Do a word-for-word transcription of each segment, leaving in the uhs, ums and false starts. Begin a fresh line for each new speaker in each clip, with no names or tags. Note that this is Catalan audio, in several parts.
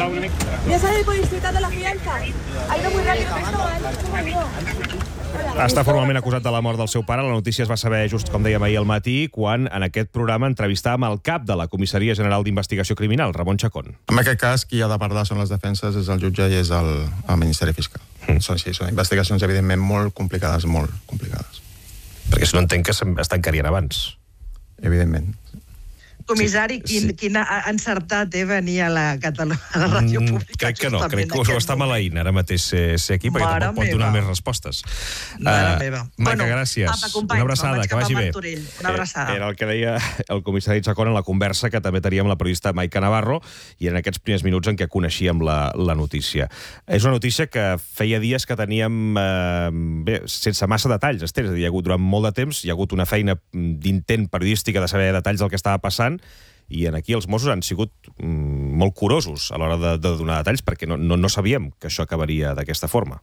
¿Ya sabe por disfrutar de la fianza? Ha ido muy rápido esto, ¿eh?
Està formalment acusat de la mort del seu pare. La notícia es va saber just, com dèiem, ahir al matí, quan en aquest programa entrevistàvem el cap de la Comissaria General d'Investigació Criminal, Ramon Chacón.
En aquest cas, qui ha de parlar són les defenses, és el jutge i és el, el Ministeri Fiscal. Mm. Són, sí, són investigacions, evidentment, molt complicades, molt complicades.
Perquè si no entenc que es tancarien abans.
Evidentment.
Comissari, sí, quin, sí. quin ha encertat eh, venir a la, Catalu a la ràdio pública.
Crec que no, crec que ho està maleint ara mateix ser, ser aquí, perquè
Mare
tampoc pot donar més respostes.
Mare uh, meva.
Maica, bueno, gràcies.
Apa, company,
una abraçada, que vagi bé.
Una abraçada.
Era el que deia el comissari Chacón en la conversa que també teníem la periodista Maica Navarro i en aquests primers minuts en què coneixíem la, la notícia. És una notícia que feia dies que teníem eh, bé, sense massa detalls, Esther. És a dir, hi ha hagut durant molt de temps, hi ha hagut una feina d'intent periodística de saber detalls del que estava passant, i aquí els Mossos han sigut mm, molt curosos a l'hora de, de donar detalls, perquè no, no, no sabíem que això acabaria d'aquesta forma.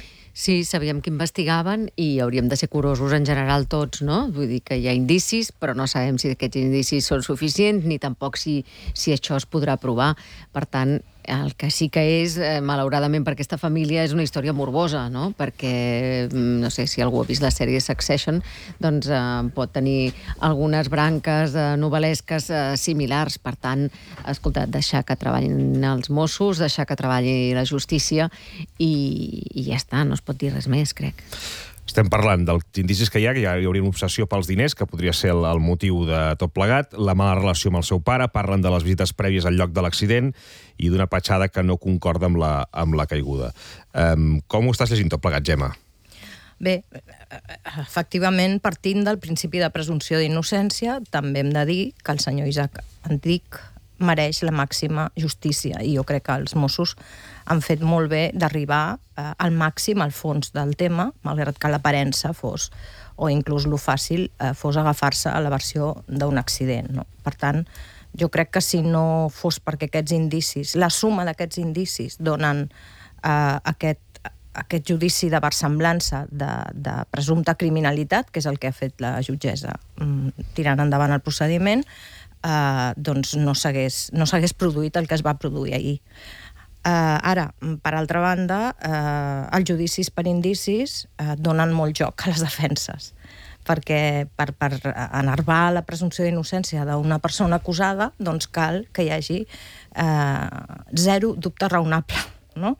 Sí, sabíem que investigaven i hauríem de ser curosos en general tots, no? Vull dir que hi ha indicis, però no sabem si aquests indicis són suficients ni tampoc si, si això es podrà provar. Per tant, el que sí que és, eh, malauradament per aquesta família, és una història morbosa, no? Perquè, no sé si algú ha vist la sèrie Succession, doncs eh, pot tenir algunes branques eh, novel·lesques eh, similars. Per tant, escolta, deixar que treballin els Mossos, deixar que treballi la justícia i, i ja està, no es pot dir res més, crec.
Estem parlant dels indicis que hi ha, que hi hauria una obsessió pels diners, que podria ser el, el motiu de tot plegat, la mala relació amb el seu pare, parlen de les visites prèvies al lloc de l'accident i d'una petjada que no concorda amb la, amb la caiguda. Um, com ho estàs llegint tot plegat, Gemma?
Bé, efectivament, partint del principi de presumpció d'innocència, també hem de dir que el senyor Isaac Andic mereix la màxima justícia i jo crec que els Mossos han fet molt bé d'arribar eh, al màxim al fons del tema, malgrat que l'aparença fos, o inclús lo fàcil, eh, fos agafar-se a la versió d'un accident. No? Per tant, jo crec que si no fos perquè aquests indicis, la suma d'aquests indicis donen eh, aquest, aquest judici de versemblança de, de presumpta criminalitat, que és el que ha fet la jutgessa mm, tirant endavant el procediment, Uh, doncs no s'hagués no s'hagués produït el que es va produir ahir. Uh, ara, per altra banda, uh, els judicis per indicis uh, donen molt joc a les defenses, perquè per, per enervar la presumpció d'innocència d'una persona acusada, doncs cal que hi hagi uh, zero dubte raonable, no?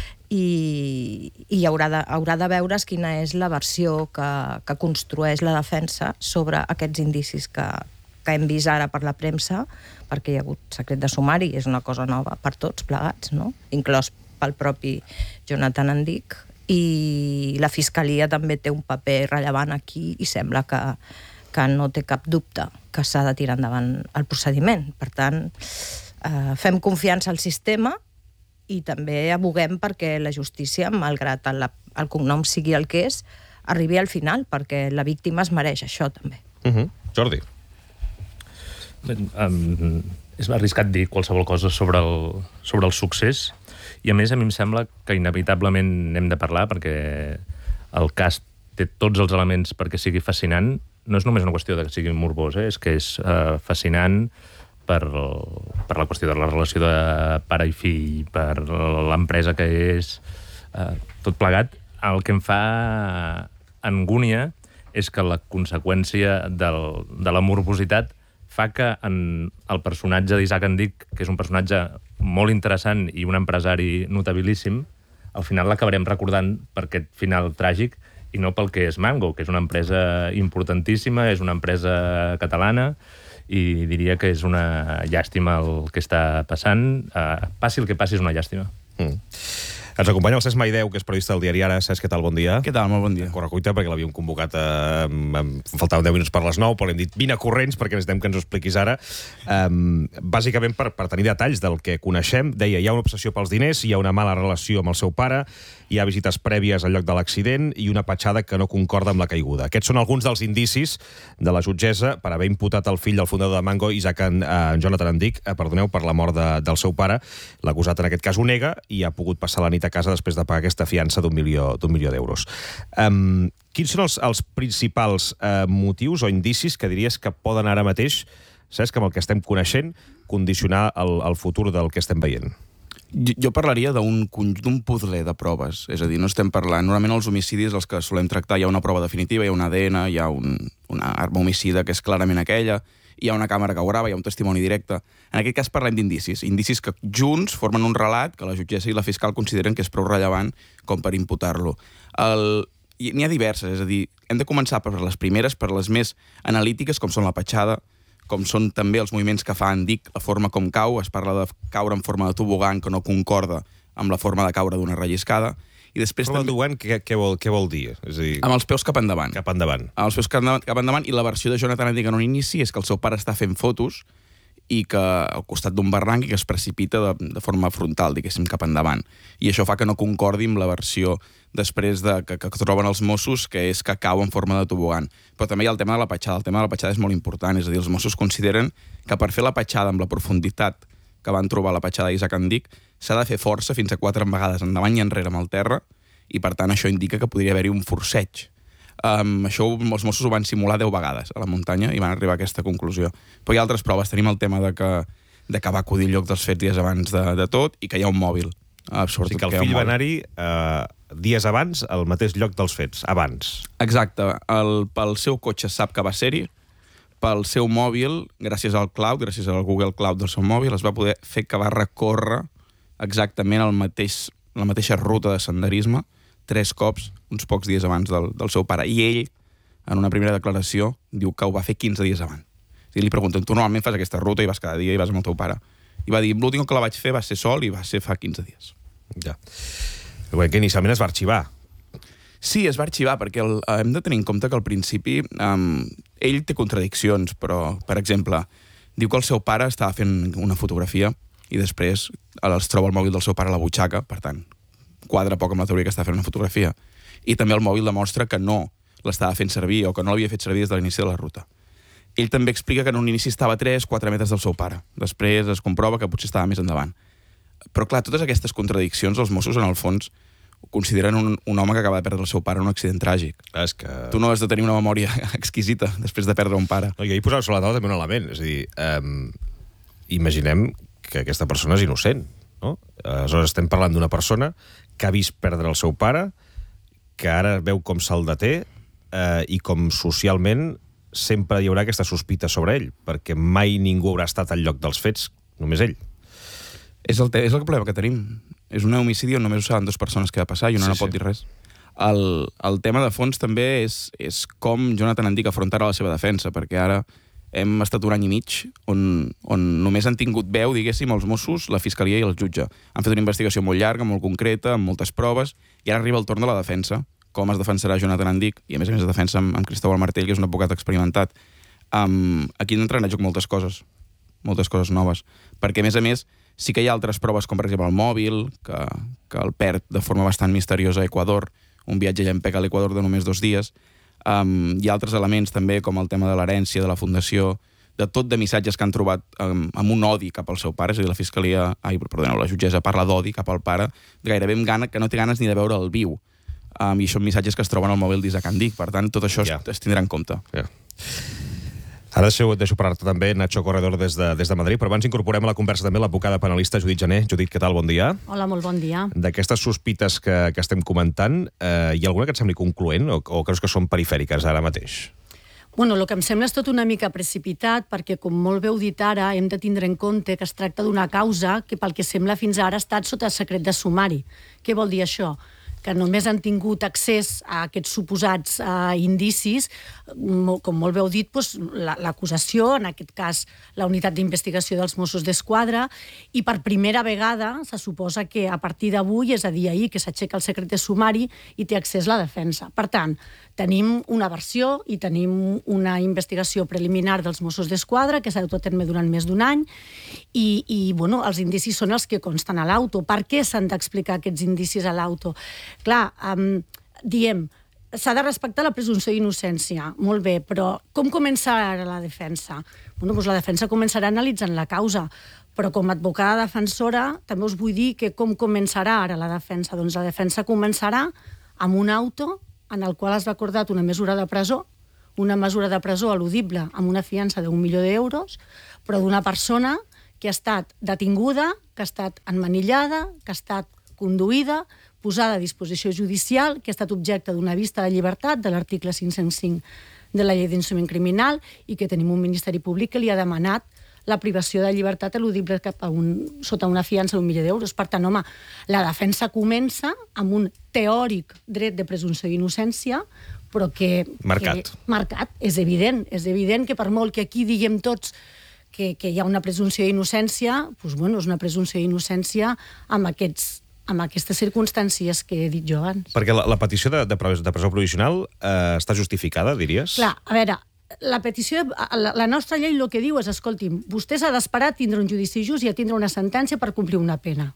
I, i haurà, de, haurà de veure's quina és la versió que, que construeix la defensa sobre aquests indicis que que hem vist ara per la premsa, perquè hi ha hagut secret de sumari, i és una cosa nova per tots plegats, no? Inclòs pel propi Jonathan Andic, i la Fiscalia també té un paper rellevant aquí i sembla que, que no té cap dubte que s'ha de tirar endavant el procediment. Per tant, eh, fem confiança al sistema i també aboguem perquè la justícia, malgrat el, el cognom sigui el que és, arribi al final, perquè la víctima es mereix això també.
Uh-huh. Jordi.
Um, és arriscat dir qualsevol cosa sobre el, sobre el succés i a més a mi em sembla que inevitablement n'hem de parlar perquè el cas té tots els elements perquè sigui fascinant. No és només una qüestió de que sigui morbós, eh? És que és uh, fascinant per, per la qüestió de la relació de pare i fill, per l'empresa que és, uh, tot plegat. El que em fa angúnia és que la conseqüència del, de la morbositat fa que en el personatge d'Isaac Andic, que és un personatge molt interessant i un empresari notabilíssim, al final l'acabarem recordant per aquest final tràgic i no pel que és Mango, que és una empresa importantíssima, és una empresa catalana i diria que és una llàstima el que està passant. Uh, passi el que passi, és una llàstima.
Mm. Ens acompanya el Cesc Maideu, que és periodista del diari Ara. Cesc, què tal? Bon dia.
Què tal? Molt bon dia.
Correcuita, perquè l'havíem convocat a... Faltaven deu minuts per les nou, però hem dit vine corrents perquè necessitem que ens ho expliquis ara. Um, bàsicament per, per tenir detalls del que coneixem. Deia, hi ha una obsessió pels diners, hi ha una mala relació amb el seu pare, hi ha visites prèvies al lloc de l'accident i una petjada que no concorda amb la caiguda. Aquests són alguns dels indicis de la jutgessa per haver imputat el fill del fundador de Mango, Isaac en, uh, Jonathan Andic, uh, perdoneu, per la mort de, del seu pare. L'acusat en aquest cas ho nega i ha pogut passar la nit a casa després de pagar aquesta fiança d'un milió, d'un milió d'euros. Um, quins són els, els principals uh, motius o indicis que diries que poden ara mateix, saps, que amb el que estem coneixent, condicionar el, el futur del que estem veient?
Jo, jo parlaria d'un d'un puzzle de proves, és a dir, no estem parlant... Normalment els homicidis, els que solem tractar, hi ha una prova definitiva, hi ha un A D N, hi ha un, una arma homicida que és clarament aquella, hi ha una càmera que ho grava, hi ha un testimoni directe. En aquest cas parlem d'indicis, indicis que junts formen un relat que la jutgessa i la fiscal consideren que és prou rellevant com per imputar-lo. El... N'hi ha diverses, és a dir, hem de començar per les primeres, per les més analítiques, com són la petjada, com són també els moviments que fa en Dick, la forma com cau, es parla de caure en forma de tobogan que no concorda amb la forma de caure d'una relliscada, i després
forma
també...
de tobogan, què, què, vol, què vol dir? És a dir...
Amb els peus cap endavant.
Cap endavant.
Amb els peus cap endavant, cap endavant, i la versió de Jonathan Dick en un inici és que el seu pare està fent fotos i que al costat d'un barranc i que es precipita de, de forma frontal, diguéssim, cap endavant. I això fa que no concordi amb la versió després de, que, que troben els Mossos, que és que cau en forma de tobogan. Però també hi ha el tema de la petjada. El tema de la petjada és molt important, és a dir, els Mossos consideren que per fer la petjada amb la profunditat que van trobar la petjada d'Isaac Andic s'ha de fer força fins a quatre vegades endavant i enrere amb el terra, i per tant això indica que podria haver-hi un forceig. Um, això els Mossos ho van simular deu vegades a la muntanya i van arribar a aquesta conclusió. Però hi ha altres proves. Tenim el tema de que, de que va acudir al lloc dels fets dies abans de, de tot i que hi ha un mòbil.
O sigui que el fill va anar-hi eh, dies abans al mateix lloc dels fets, abans.
Exacte. El, pel seu cotxe sap que va ser-hi, pel seu mòbil, gràcies al cloud, gràcies al Google Cloud del seu mòbil, es va poder fer que va recórrer exactament el mateix, la mateixa ruta de senderisme tres cops, uns pocs dies abans del, del seu pare. I ell, en una primera declaració, diu que ho va fer quinze dies abans. I li pregunten, tu normalment fas aquesta ruta i vas cada dia i vas amb el teu pare. I va dir, l'últim que la vaig fer va ser sol i va ser fa quinze dies.
Ja. Bé, que inicialment es va arxivar.
Sí, es va arxivar, perquè el, hem de tenir en compte que al principi um, ell té contradiccions, però, per exemple, diu que el seu pare estava fent una fotografia i després es troba el mòbil del seu pare a la butxaca, per tant, quadra poc amb la teoria que estava fent una fotografia. I també el mòbil demostra que no l'estava fent servir o que no l'havia fet servir des de l'inici de la ruta. Ell també explica que en un inici estava a tres quatre metres del seu pare. Després es comprova que potser estava més endavant. Però, clar, totes aquestes contradiccions, els Mossos, en el fons, consideren un, un home que acaba de perdre el seu pare en un accident tràgic.
És que...
Tu no has de tenir una memòria exquisita després de perdre un pare.
No, I ahir posava sobre la taula també un element. És a dir, um, imaginem que aquesta persona és innocent, no? Aleshores estem parlant d'una persona que ha vist perdre el seu pare, que ara veu com se'l deté eh, i com socialment sempre hi haurà aquesta sospita sobre ell, perquè mai ningú haurà estat al lloc dels fets, només ell.
És el, és el problema que tenim. És un homicidi on només ho saben dues persones que va passar i una sí, no pot sí. dir res. El, el tema de fons també és, és com Jonathan Andic afrontarà la seva defensa, perquè ara hem estat un any i mig on, on només han tingut veu, diguéssim, els Mossos, la Fiscalia i el jutge. Han fet una investigació molt llarga, molt concreta, amb moltes proves, i ara arriba el torn de la defensa. Com es defensarà Jonathan Andic, i a més a més es defensa amb, amb Cristóbal Martell, que és un advocat experimentat. Um, aquí entren a joc moltes coses, moltes coses noves. Perquè, a més a més, sí que hi ha altres proves, com per exemple el mòbil, que, que el perd de forma bastant misteriosa a Equador, un viatge llampec a l'Equador de només dos dies. Um, hi ha altres elements també, com el tema de l'herència, de la fundació, de tot de missatges que han trobat um, amb un odi cap al seu pare, és a dir, la fiscalia, ai, perdoneu, la jutgessa parla d'odi cap al pare, gairebé amb gana, que no té ganes ni de veure el viu. Um, I són missatges que es troben al mòbil d'Isaac Andic, per tant, tot això ja. es, es tindrà en compte.
Ja. Ara deixo, deixo parlar-te també, Nacho Corredor, des de, des de Madrid, però abans incorporem a la conversa també l'advocada penalista Judit Jané. Judit, què tal? Bon dia.
Hola, molt bon dia.
D'aquestes sospites que, que estem comentant, eh, hi ha alguna que et sembli concloent o, o creus que són perifèriques ara mateix?
Bueno, el que em sembla és tot una mica precipitat, perquè, com molt bé heu dit ara, hem de tindre en compte que es tracta d'una causa que, pel que sembla fins ara, ha estat sota secret de sumari. Què vol dir això? Que només han tingut accés a aquests suposats uh, indicis, com molt bé heu dit, doncs, l'acusació, en aquest cas la unitat d'investigació dels Mossos d'Esquadra, i per primera vegada se suposa que a partir d'avui, és a dir, ahir, que s'aixeca el secret de sumari i té accés la defensa. Per tant, tenim una versió i tenim una investigació preliminar dels Mossos d'Esquadra que s'ha dut a terme durant més d'un any i, i bueno, els indicis són els que consten a l'auto. Per què s'han d'explicar aquests indicis a l'auto? Clar, um, diem, s'ha de respectar la presumpció d'innocència, molt bé, però com començarà la defensa? Bueno, doncs la defensa començarà analitzant la causa, però com a advocada defensora també us vull dir que com començarà ara la defensa? Doncs la defensa començarà amb un auto en el qual es va acordat una mesura de presó, una mesura de presó eludible amb una fiança d'un milió d'euros, però d'una persona que ha estat detinguda, que ha estat emmanillada, que ha estat conduïda, posada a disposició judicial, que ha estat objecte d'una vista de llibertat de l'article cinc-cents cinc de la llei d'instrument criminal i que tenim un Ministeri Públic que li ha demanat la privació de llibertat eludible cap a un, sota una fiança d'un milió d'euros. Per tant, home, la defensa comença amb un teòric dret de presumpció d'innocència, però que...
Marcat.
Que, marcat, és evident. És evident que per molt que aquí diguem tots que, que hi ha una presumpció d'innocència, doncs, bueno, és una presumpció d'innocència amb aquests amb aquestes circumstàncies que he dit jo abans.
Perquè la, la petició de, de, presó, de presó provisional eh, està justificada, diries?
Clar, a veure, la petició, la, la nostra llei el que diu és, escolti'm, vostè s'ha d'esperar a tindre un judici just i a tindre una sentència per complir una pena.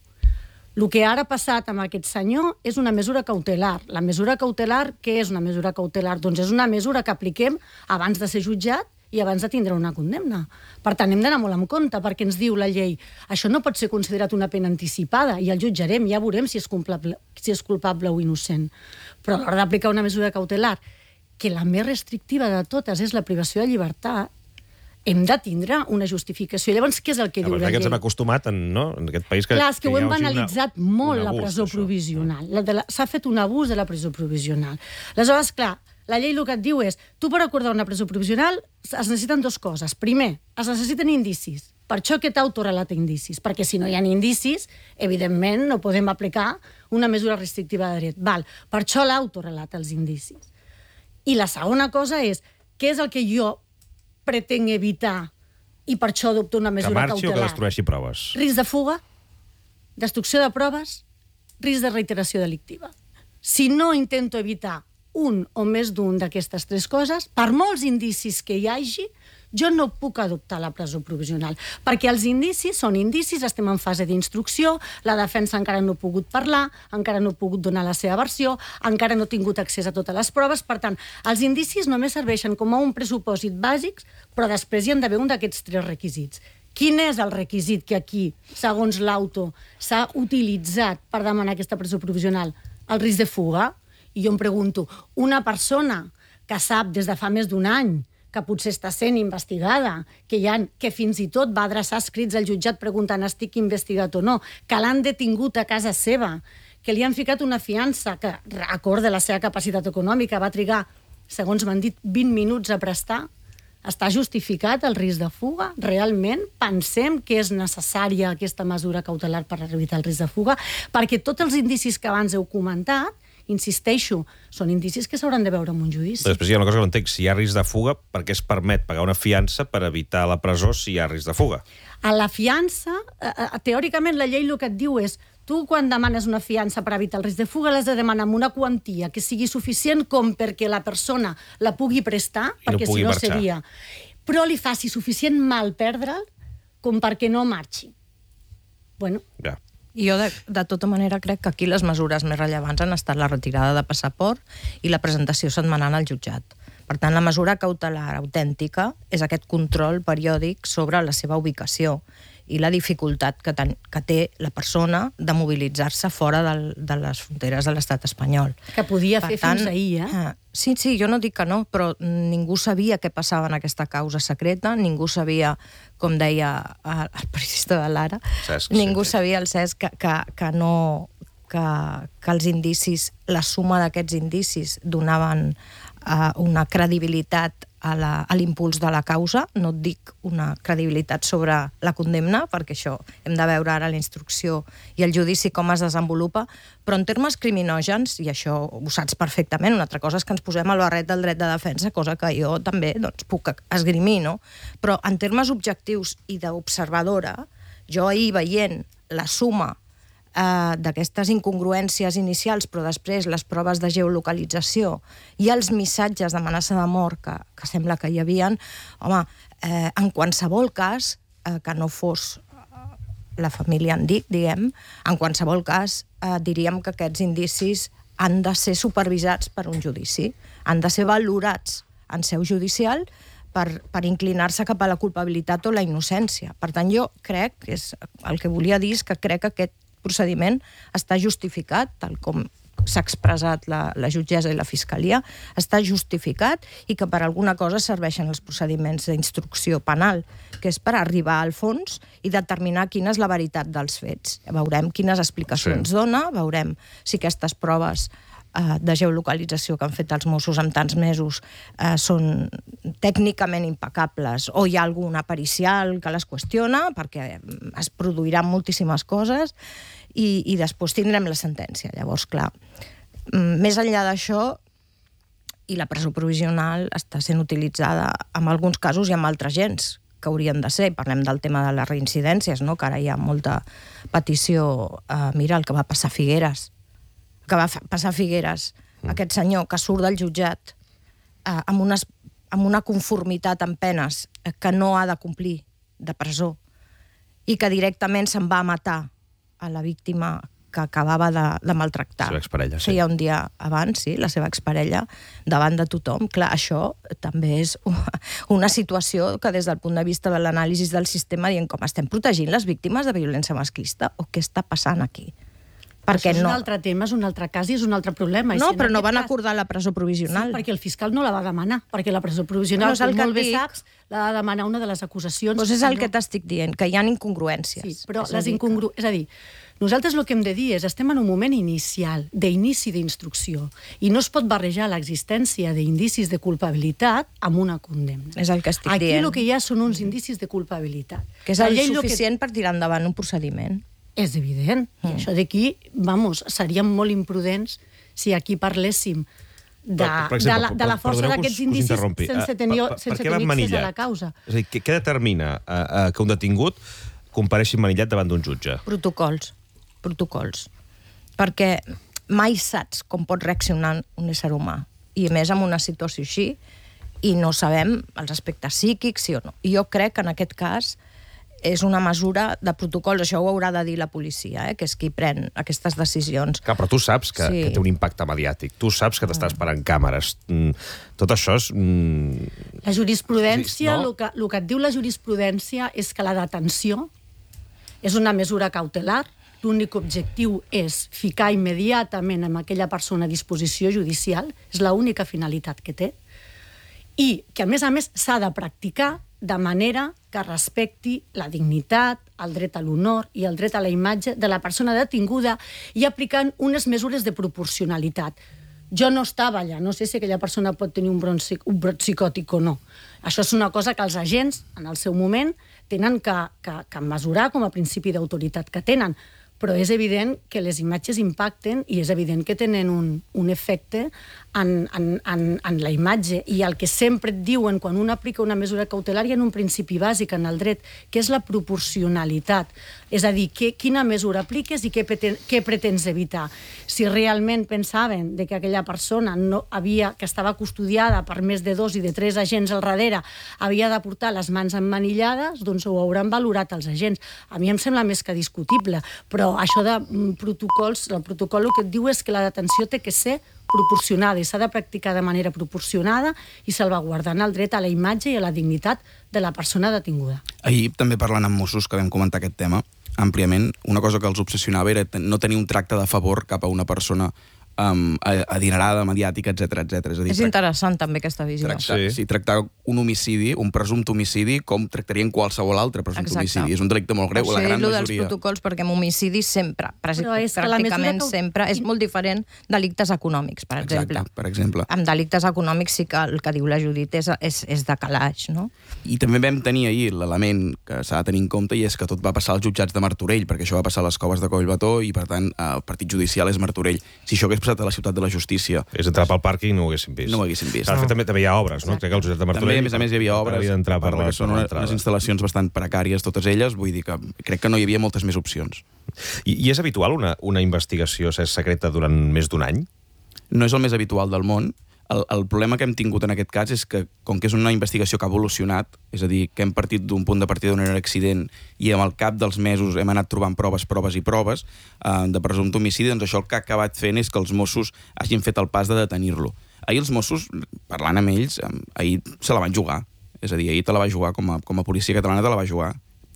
El que ara ha passat amb aquest senyor és una mesura cautelar. La mesura cautelar, què és una mesura cautelar? Doncs és una mesura que apliquem abans de ser jutjat i abans de tindre una condemna. Per tant, hem d'anar molt en compte, perquè ens diu la llei això no pot ser considerat una pena anticipada i el jutjarem, ja veurem si és culpable, si és culpable o innocent. Però a l'hora d'aplicar una mesura cautelar, que la més restrictiva de totes és la privació de llibertat, hem de tindre una justificació. Llavors, què és el que diu la llei?
Que ens hem acostumat en, no? en aquest país que...
Clar, és que, que ho hem banalitzat
una,
molt,
un abús,
la presó
això.
provisional. S'ha fet un abús de la presó provisional. Aleshores, clar, la llei el que et diu és, tu per acordar una presó provisional es necessiten dues coses. Primer, es necessiten indicis. Per això aquest autor relata indicis, perquè si no hi ha indicis, evidentment no podem aplicar una mesura restrictiva de dret. Val. Per això l'autor relata els indicis. I la segona cosa és, què és el que jo pretenc evitar i per això adopto una mesura cautelar?
Que marxi o que destrueixi proves?
Risc de fuga, destrucció de proves, risc de reiteració delictiva. Si no intento evitar un o més d'un d'aquestes tres coses, per molts indicis que hi hagi, jo no puc adoptar la presó provisional, perquè els indicis són indicis, estem en fase d'instrucció, la defensa encara no ha pogut parlar, encara no ha pogut donar la seva versió, encara no ha tingut accés a totes les proves, per tant, els indicis només serveixen com a un pressupòsit bàsic, però després hi ha d'haver un d'aquests tres requisits. Quin és el requisit que aquí, segons l'auto, s'ha utilitzat per demanar aquesta presó provisional? El risc de fuga? I jo em pregunto, una persona que sap des de fa més d'un any que potser està sent investigada, que, hi ha, que fins i tot va adreçar escrits al jutjat preguntant estic investigat o no, que l'han detingut a casa seva, que li han ficat una fiança que, acord de la seva capacitat econòmica, va trigar, segons m'han dit, vint minuts a prestar. Està justificat el risc de fuga? Realment pensem que és necessària aquesta mesura cautelar per evitar el risc de fuga? Perquè tots els indicis que abans heu comentat, insisteixo, són indicis que s'hauran de veure en un judici.
Després hi ha una cosa que no entenc. Si hi ha risc de fuga, per què es permet pagar una fiança per evitar la presó si hi ha risc de fuga?
A la fiança, eh, teòricament, la llei el que et diu és tu, quan demanes una fiança per evitar el risc de fuga, l'has de demanar amb una quantia que sigui suficient com perquè la persona la pugui prestar,
I no
perquè
pugui
si no
marxar.
seria... Però li faci suficient mal perdre'l com perquè no marxi. Bueno,
Ja.
I jo, de, de tota manera, crec que aquí les mesures més rellevants han estat la retirada de passaport i la presentació setmanal al jutjat. Per tant, la mesura cautelar autèntica és aquest control periòdic sobre la seva ubicació i la dificultat que, ten, que té la persona de mobilitzar-se fora del, de les fronteres de l'estat espanyol.
que podia
Per
fer
tant,
fins ahir, eh?
eh, Sí, sí, jo no dic que no, però ningú sabia què passava en aquesta causa secreta, ningú sabia, com deia el periodista de l'Ara,
Cesc,
ningú
sí, sí.
sabia el Cesc que, que, que no... Que, que els indicis, la suma d'aquests indicis donaven uh, una credibilitat a la- a l'impuls de la causa, no et dic una credibilitat sobre la condemna, perquè això hem de veure ara la instrucció i el judici com es desenvolupa, però en termes criminògens, i això ho saps perfectament, una altra cosa és que ens posem al barret del dret de defensa, cosa que jo també doncs, puc esgrimir, no? Però en termes objectius i d'observadora, jo ahir veient la suma eh, d'aquestes incongruències inicials, però després les proves de geolocalització i els missatges d'amenaça de mort que, que sembla que hi havien, home, eh, en qualsevol cas, eh, que no fos la família en dic, diguem, en qualsevol cas, eh, diríem que aquests indicis han de ser supervisats per un judici, han de ser valorats en seu judicial per, per inclinar-se cap a la culpabilitat o la innocència. Per tant, jo crec, que és el que volia dir, és que crec que aquest procediment està justificat, tal com s'ha expressat la, la jutgessa i la fiscalia, està justificat i que per alguna cosa serveixen els procediments d'instrucció penal, que és per arribar al fons i determinar quina és la veritat dels fets. Veurem quines explicacions sí. dona, veurem si aquestes proves eh, de geolocalització que han fet els Mossos en tants mesos eh, són tècnicament impecables o hi ha alguna pericial que les qüestiona, perquè es produiran moltíssimes coses, i, i després tindrem la sentència. Llavors, clar, més enllà d'això, i la presó provisional està sent utilitzada en alguns casos i en altres gens que haurien de ser. Parlem del tema de les reincidències, no? Que ara hi ha molta petició. Uh, mira, el que va passar a Figueres. El que va passar a Figueres. Mm. Aquest senyor que surt del jutjat uh, amb, unes, amb una conformitat amb penes que no ha de complir de presó i que directament se'n va matar a la víctima que acabava de, de maltractar.
La seva exparella, sí.
Feia un dia abans, sí, la seva exparella, davant de tothom. Clar, això també és una situació que des del punt de vista de l'anàlisi del sistema dient com estem protegint les víctimes de violència masclista o què està passant aquí.
Perquè això és
no...
un altre tema, és un altre cas i és un altre problema.
No,
si
però no van
cas...
acordar la presó provisional.
Sí, perquè el fiscal no la va demanar, perquè la presó provisional,
no
com molt bé saps, l'ha de demanar una de les acusacions.
Doncs és el
no...
que t'estic dient, que hi ha incongruències.
Sí, però
és
les
a
incongru...
que...
És a dir, nosaltres el que hem de dir és estem en un moment inicial, d'inici d'instrucció, i no es pot barrejar l'existència d'indicis de culpabilitat amb una condemna.
És el que estic
Aquí
dient.
el que hi ha són uns indicis de culpabilitat.
Que és el
llei
suficient
que...
per tirar endavant un procediment.
És evident. Mm. I això d'aquí, vamos, seríem molt imprudents si aquí parléssim de,
per, per exemple,
de, la, de la força
perdoneu
d'aquests
us, us
indicis
interrompi.
sense
Uh,
tenir,
per, per,
sense
per
tenir accés
manillat?
a la causa.
És a dir, què, què determina uh, uh, que un detingut compareixi manillat davant d'un jutge?
Protocols. Protocols. Perquè mai saps com pot reaccionar un ésser humà. I a més en una situació així, i no sabem els aspectes psíquics, sí o no. I jo crec que en aquest cas és una mesura de protocols, això ho haurà de dir la policia, eh, que és qui pren aquestes decisions.
Clar, però tu saps que,
Sí.
que té un impacte mediàtic, tu saps que t'està esperant càmeres, mm, tot això és... Mm...
La jurisprudència,
Sí, no?
el que, el que et diu la jurisprudència és que la detenció és una mesura cautelar, l'únic objectiu és ficar immediatament amb aquella persona a disposició judicial, és l'única finalitat que té, i que, a més a més, s'ha de practicar de manera que respecti la dignitat, el dret a l'honor i el dret a la imatge de la persona detinguda i aplicant unes mesures de proporcionalitat. Jo no estava allà, no sé si aquella persona pot tenir un brot, un brot psicòtic o no. Això és una cosa que els agents, en el seu moment, tenen que, que, que mesurar com a principi d'autoritat que tenen. Però és evident que les imatges impacten i és evident que tenen un, un efecte en, en, en, en la imatge. I el que sempre et diuen quan un aplica una mesura cautelar hi ha un principi bàsic en el dret, que és la proporcionalitat. És a dir, que, quina mesura apliques i què, preten, què pretens evitar. Si realment pensaven de que aquella persona no havia, que estava custodiada per més de dos i de tres agents al darrere havia de portar les mans emmanillades, doncs ho hauran valorat els agents. A mi em sembla més que discutible, però això de protocols, el protocol el que et diu és que la detenció té que ser proporcionada i s'ha de practicar de manera proporcionada i salvaguardant el dret a la imatge i a la dignitat de la persona detinguda.
Ahir, també parlant amb Mossos, que vam comentar aquest tema àmpliament, una cosa que els obsessionava era no tenir un tracte de favor cap a una persona um, adinerada, mediàtica, etcètera, etcètera. És, a dir,
És interessant també aquesta visió.
Tractar, sí. Sí, tractar un homicidi, un presumpte homicidi, com tractarien qualsevol altre presumpte
Exacte.
homicidi. És un delicte molt greu, la gran
Això
majoria.
dels protocols, perquè en homicidi sempre,
Però és que la
pràcticament
mesura que-
sempre, és molt diferent delictes econòmics, per
Exacte,
exemple.
per exemple.
Amb delictes econòmics sí que el que diu la Judit és, és, és de calaix, no?
I també vam tenir ahir l'element que s'ha de tenir en compte i és que tot va passar als jutjats de Martorell, perquè això va passar a les coves de Collbató i, per tant, el partit judicial és Martorell. Si això hagués passat a la ciutat de la Justícia...
És entrar pel pàrquing i no ho haguéssim vist.
No ho haguéssim vist.
Clar, de fet, també, també hi ha obres, no? Crec que al Josep de Martorell...
També, a més a més, hi havia obres,
havia d'entrar per,
perquè
la,
són
per
una,
l'entrada.
unes instal·lacions bastant precàries, totes elles, vull dir que crec que no hi havia moltes més opcions.
I, I és habitual una, una investigació ser secreta durant més d'un any?
No és el més habitual del món. El, el problema que hem tingut en aquest cas és que, com que és una investigació que ha evolucionat, és a dir, que hem partit d'un punt de partida d'un accident i amb el cap dels mesos hem anat trobant proves, proves i proves eh, de presumpte homicidi, doncs això el que ha acabat fent és que els Mossos hagin fet el pas de detenir-lo. Ahir els Mossos, parlant amb ells, eh, ahir se la van jugar. És a dir, ahir te la va jugar, com a, com a policia catalana te la va jugar.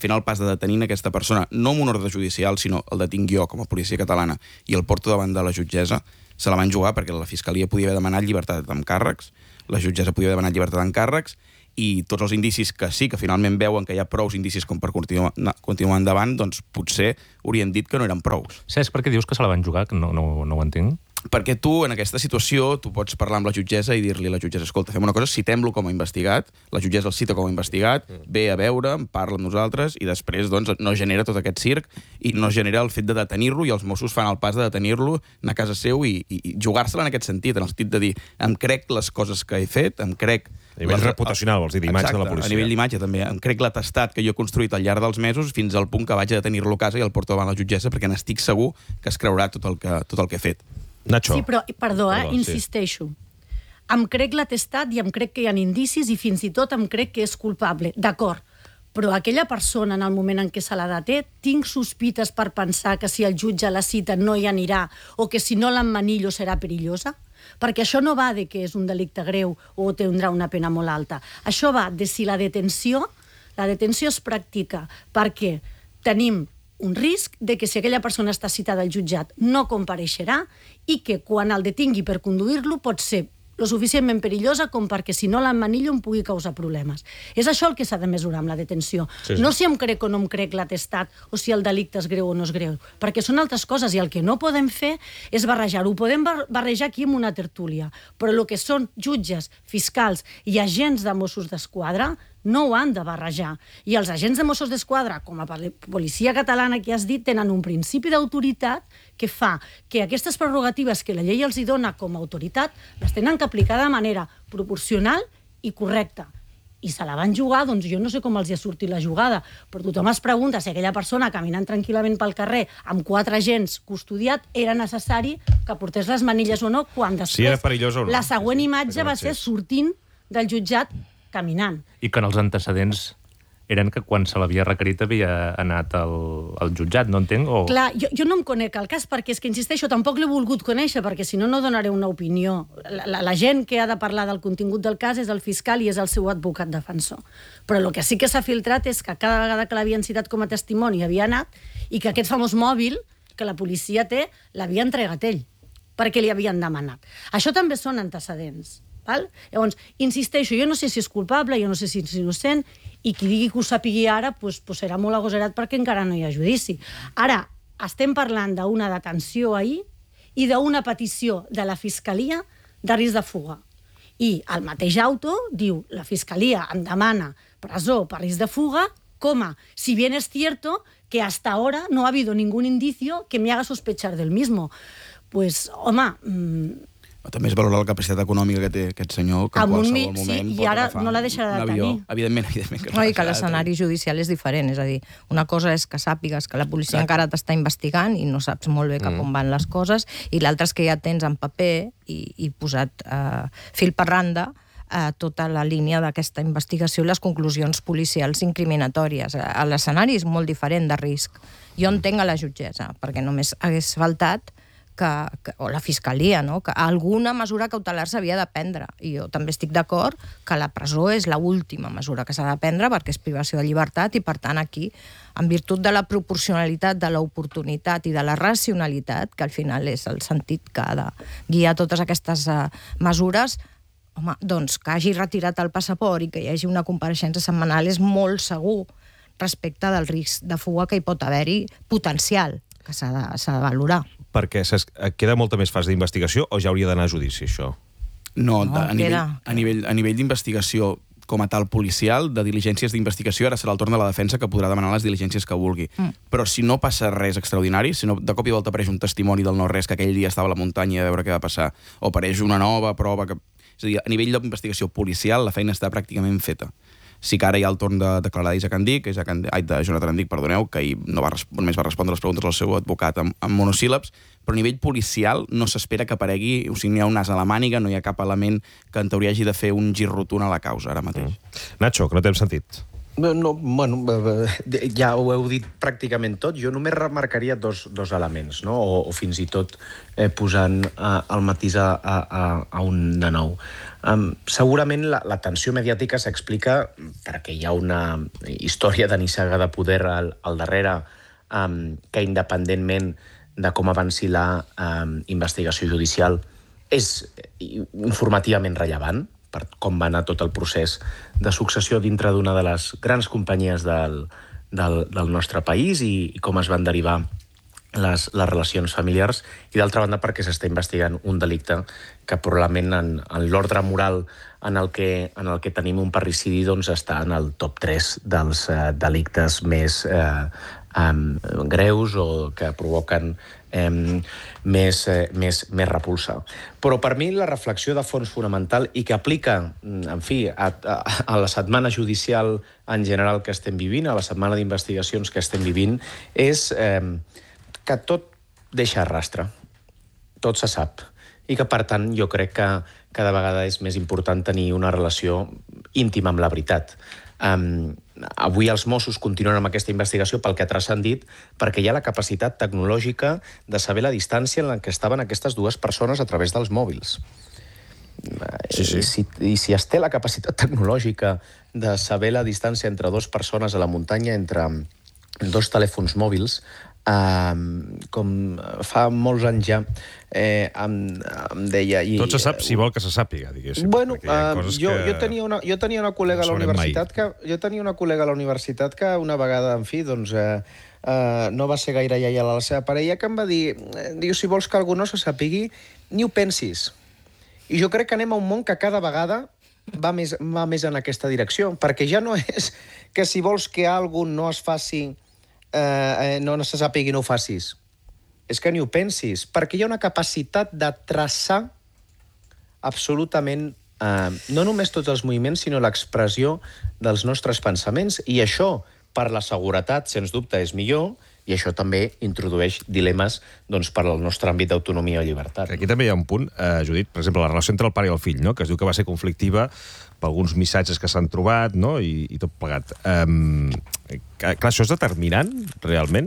fent el pas de detenir aquesta persona, no amb un ordre judicial, sinó el detinc jo com a policia catalana i el porto davant de la jutgessa, se la van jugar perquè la Fiscalia podia haver demanat llibertat d'encàrrecs, la jutgessa podia haver demanat llibertat d'encàrrecs, i tots els indicis que sí, que finalment veuen que hi ha prous indicis com per continuar, continuar endavant, doncs potser haurien dit que no eren prous.
Cesc, per què dius que se la van jugar? Que no, no, no ho entenc.
Perquè tu, en aquesta situació, tu pots parlar amb la jutgessa i dir-li a la jutgessa, escolta, fem una cosa, citem-lo com a investigat, la jutgessa el cita com a investigat, ve a veure, parla amb nosaltres, i després doncs, no genera tot aquest circ i no genera el fet de detenir-lo, i els Mossos fan el pas de detenir-lo, anar a casa seu i, i, i jugar-se-la en aquest sentit, en el sentit de dir, em crec les coses que he fet, em crec...
A nivell reputacional, vols dir, d'imatge de la policia.
A nivell d'imatge, també. Em crec l'atestat que jo he construït al llarg dels mesos fins al punt que vaig a detenir-lo a casa i el porto davant la jutgessa perquè n'estic segur que es creurà tot el que, tot el que he fet.
Nacho.
Sí, però, perdó, eh?
Perdó,
insisteixo. Sí. Em crec l'atestat i em crec que hi ha indicis i fins i tot em crec que és culpable. D'acord, però aquella persona, en el moment en què se la deté, tinc sospites per pensar que si el jutge la cita no hi anirà o que si no l'emmanillo serà perillosa? Perquè això no va de que és un delicte greu o tindrà una pena molt alta. Això va de si la detenció, la detenció es practica perquè tenim un risc de que si aquella persona està citada al jutjat no compareixerà i que quan el detingui per conduir-lo pot ser lo suficientment perillosa com perquè si no l'emmanillo em pugui causar problemes. És això el que s'ha de mesurar amb la detenció. Sí, sí. No si em crec o no em crec l'atestat o si el delicte és greu o no és greu, perquè són altres coses i el que no podem fer és barrejar-ho. Ho podem barrejar aquí amb una tertúlia, però el que són jutges, fiscals i agents de Mossos d'Esquadra no ho han de barrejar. I els agents de Mossos d'Esquadra, com a policia catalana que has dit, tenen un principi d'autoritat que fa que aquestes prerrogatives que la llei els hi dona com a autoritat les tenen que aplicar de manera proporcional i correcta. I se la van jugar, doncs jo no sé com els hi ha sortit la jugada, però tothom es pregunta si aquella persona caminant tranquil·lament pel carrer amb quatre agents custodiat era necessari que portés les manilles o no, quan després
si era perillós o no.
La següent imatge va ser sortint del jutjat caminant.
I que en els antecedents eren que quan se l'havia requerit havia anat al, al jutjat, no entenc? O...
Clar, jo, jo no em conec el cas perquè és que, insisteixo, tampoc l'he volgut conèixer perquè si no, no donaré una opinió. La, la, la gent que ha de parlar del contingut del cas és el fiscal i és el seu advocat defensor. Però el que sí que s'ha filtrat és que cada vegada que l'havien citat com a testimoni havia anat i que aquest famós mòbil que la policia té l'havia entregat ell perquè li havien demanat. Això també són antecedents. Val? Llavors, insisteixo, jo no sé si és culpable, jo no sé si és innocent, i qui digui que ho sapigui ara pues, pues serà molt agosarat perquè encara no hi ha judici. Ara, estem parlant d'una detenció ahir i d'una petició de la Fiscalia de risc de fuga. I el mateix auto diu, la Fiscalia em demana presó per risc de fuga, coma, si bien es cierto que hasta ahora no ha habido ningún indicio que me haga sospechar del mismo. Pues, home... Mmm,
també es valora la capacitat econòmica que té aquest senyor, que en qualsevol
mi,
moment
sí,
pot
i ara
agafar
no la deixarà de tenir.
Evidentment, evidentment. Que
no, i que l'escenari judicial és diferent, és a dir, una cosa és que sàpigues que la policia Exacte. encara t'està investigant i no saps molt bé cap mm. on van les coses, i l'altre és que ja tens en paper i, i posat eh, fil per randa a tota la línia d'aquesta investigació i les conclusions policials incriminatòries. L'escenari és molt diferent de risc. Jo entenc a la jutgessa, perquè només hagués faltat que, que, o la Fiscalia, no? Que alguna mesura cautelar s'havia de prendre. I jo també estic d'acord que la presó és l'última mesura que s'ha de prendre perquè és privació de llibertat i, per tant, aquí, en virtut de la proporcionalitat, de l'oportunitat i de la racionalitat, que al final és el sentit que ha de guiar totes aquestes uh, mesures, home, doncs que hagi retirat el passaport i que hi hagi una compareixença setmanal és molt segur respecte del risc de fuga que hi pot haver-hi potencial, que s'ha de, s'ha de valorar.
Perquè queda molta més fase d'investigació o ja hauria d'anar a judici, això?
No, no a, nivell, a nivell, a nivell d'investigació com a tal policial, de diligències d'investigació, ara serà el torn de la defensa que podrà demanar les diligències que vulgui. Mm. Però si no passa res extraordinari, si no, de cop i volta apareix un testimoni del no-res que aquell dia estava a la muntanya a veure què va passar, o apareix una nova prova... Que... És a dir, a nivell d'investigació policial, la feina està pràcticament feta. Sí que ara hi ha el torn de declarar d'Isaac Andic, ai, de Jonathan Andic, perdoneu, que ahir no va, només va respondre les preguntes al seu advocat amb, amb monosíl·labs, però a nivell policial no s'espera que aparegui, o sigui, n'hi ha un nas a la màniga, no hi ha cap element que en teoria hagi de fer un gir rotund a la causa ara mateix.
Mm. Nacho, que no t'hem sentit.
No, no, bueno, ja ho heu dit pràcticament tot. Jo només remarcaria dos, dos elements, no? o, o fins i tot eh, posant eh, el matís a, a, a un de nou. Um, segurament la, la tensió mediàtica s'explica perquè hi ha una història de nissaga de poder al, al darrere um, que, independentment de com avanci la um, investigació judicial, és informativament rellevant per com va anar tot el procés de successió dintre d'una de les grans companyies del, del, del nostre país i, i com es van derivar les, les relacions familiars, i d'altra banda perquè s'està investigant un delicte que probablement en, en l'ordre moral en el, que, en el que tenim un parricidi doncs està en el top tres dels eh, delictes més eh, um, greus o que provoquen Eh, més, eh, més, més repulsa. Però per mi la reflexió de fons fonamental i que aplica, en fi, a, a, a la setmana judicial en general que estem vivint, a la setmana d'investigacions que estem vivint, és eh, que tot deixa rastre, tot se sap, i que, per tant, jo crec que cada vegada és més important tenir una relació íntima amb la veritat. Um, avui els Mossos continuen amb aquesta investigació pel que ha transcendit, perquè hi ha la capacitat tecnològica de saber la distància en la que estaven aquestes dues persones a través dels mòbils. Sí, sí. I, si, I si es té la capacitat tecnològica de saber la distància entre dues persones a la muntanya, entre dos telèfons mòbils, Uh, com fa molts anys ja eh, em, em deia... I,
tot se sap si vol que se sàpiga, diguéssim.
Bueno, uh, jo, jo, tenia una, jo tenia una col·lega
no
a la universitat que, jo tenia una col·lega a la universitat que una vegada, en fi, doncs, eh, uh, no va ser gaire lleial a la seva parella, que em va dir, diu, si vols que algú no se sàpigui, ni ho pensis. I jo crec que anem a un món que cada vegada va més, va més en aquesta direcció, perquè ja no és que si vols que algú no es faci Eh, no, no se sàpigui, no ho facis. És que ni ho pensis, perquè hi ha una capacitat de traçar absolutament eh, no només tots els moviments, sinó l'expressió dels nostres pensaments, i això, per la seguretat, sens dubte, és millor, i això també introdueix dilemes doncs, per al nostre àmbit d'autonomia i llibertat.
Aquí també hi ha un punt, eh, Judit, per exemple, la relació entre el pare i el fill, no? Que es diu que va ser conflictiva per alguns missatges que s'han trobat, no? I, i tot plegat. Um, clar, això és determinant, realment?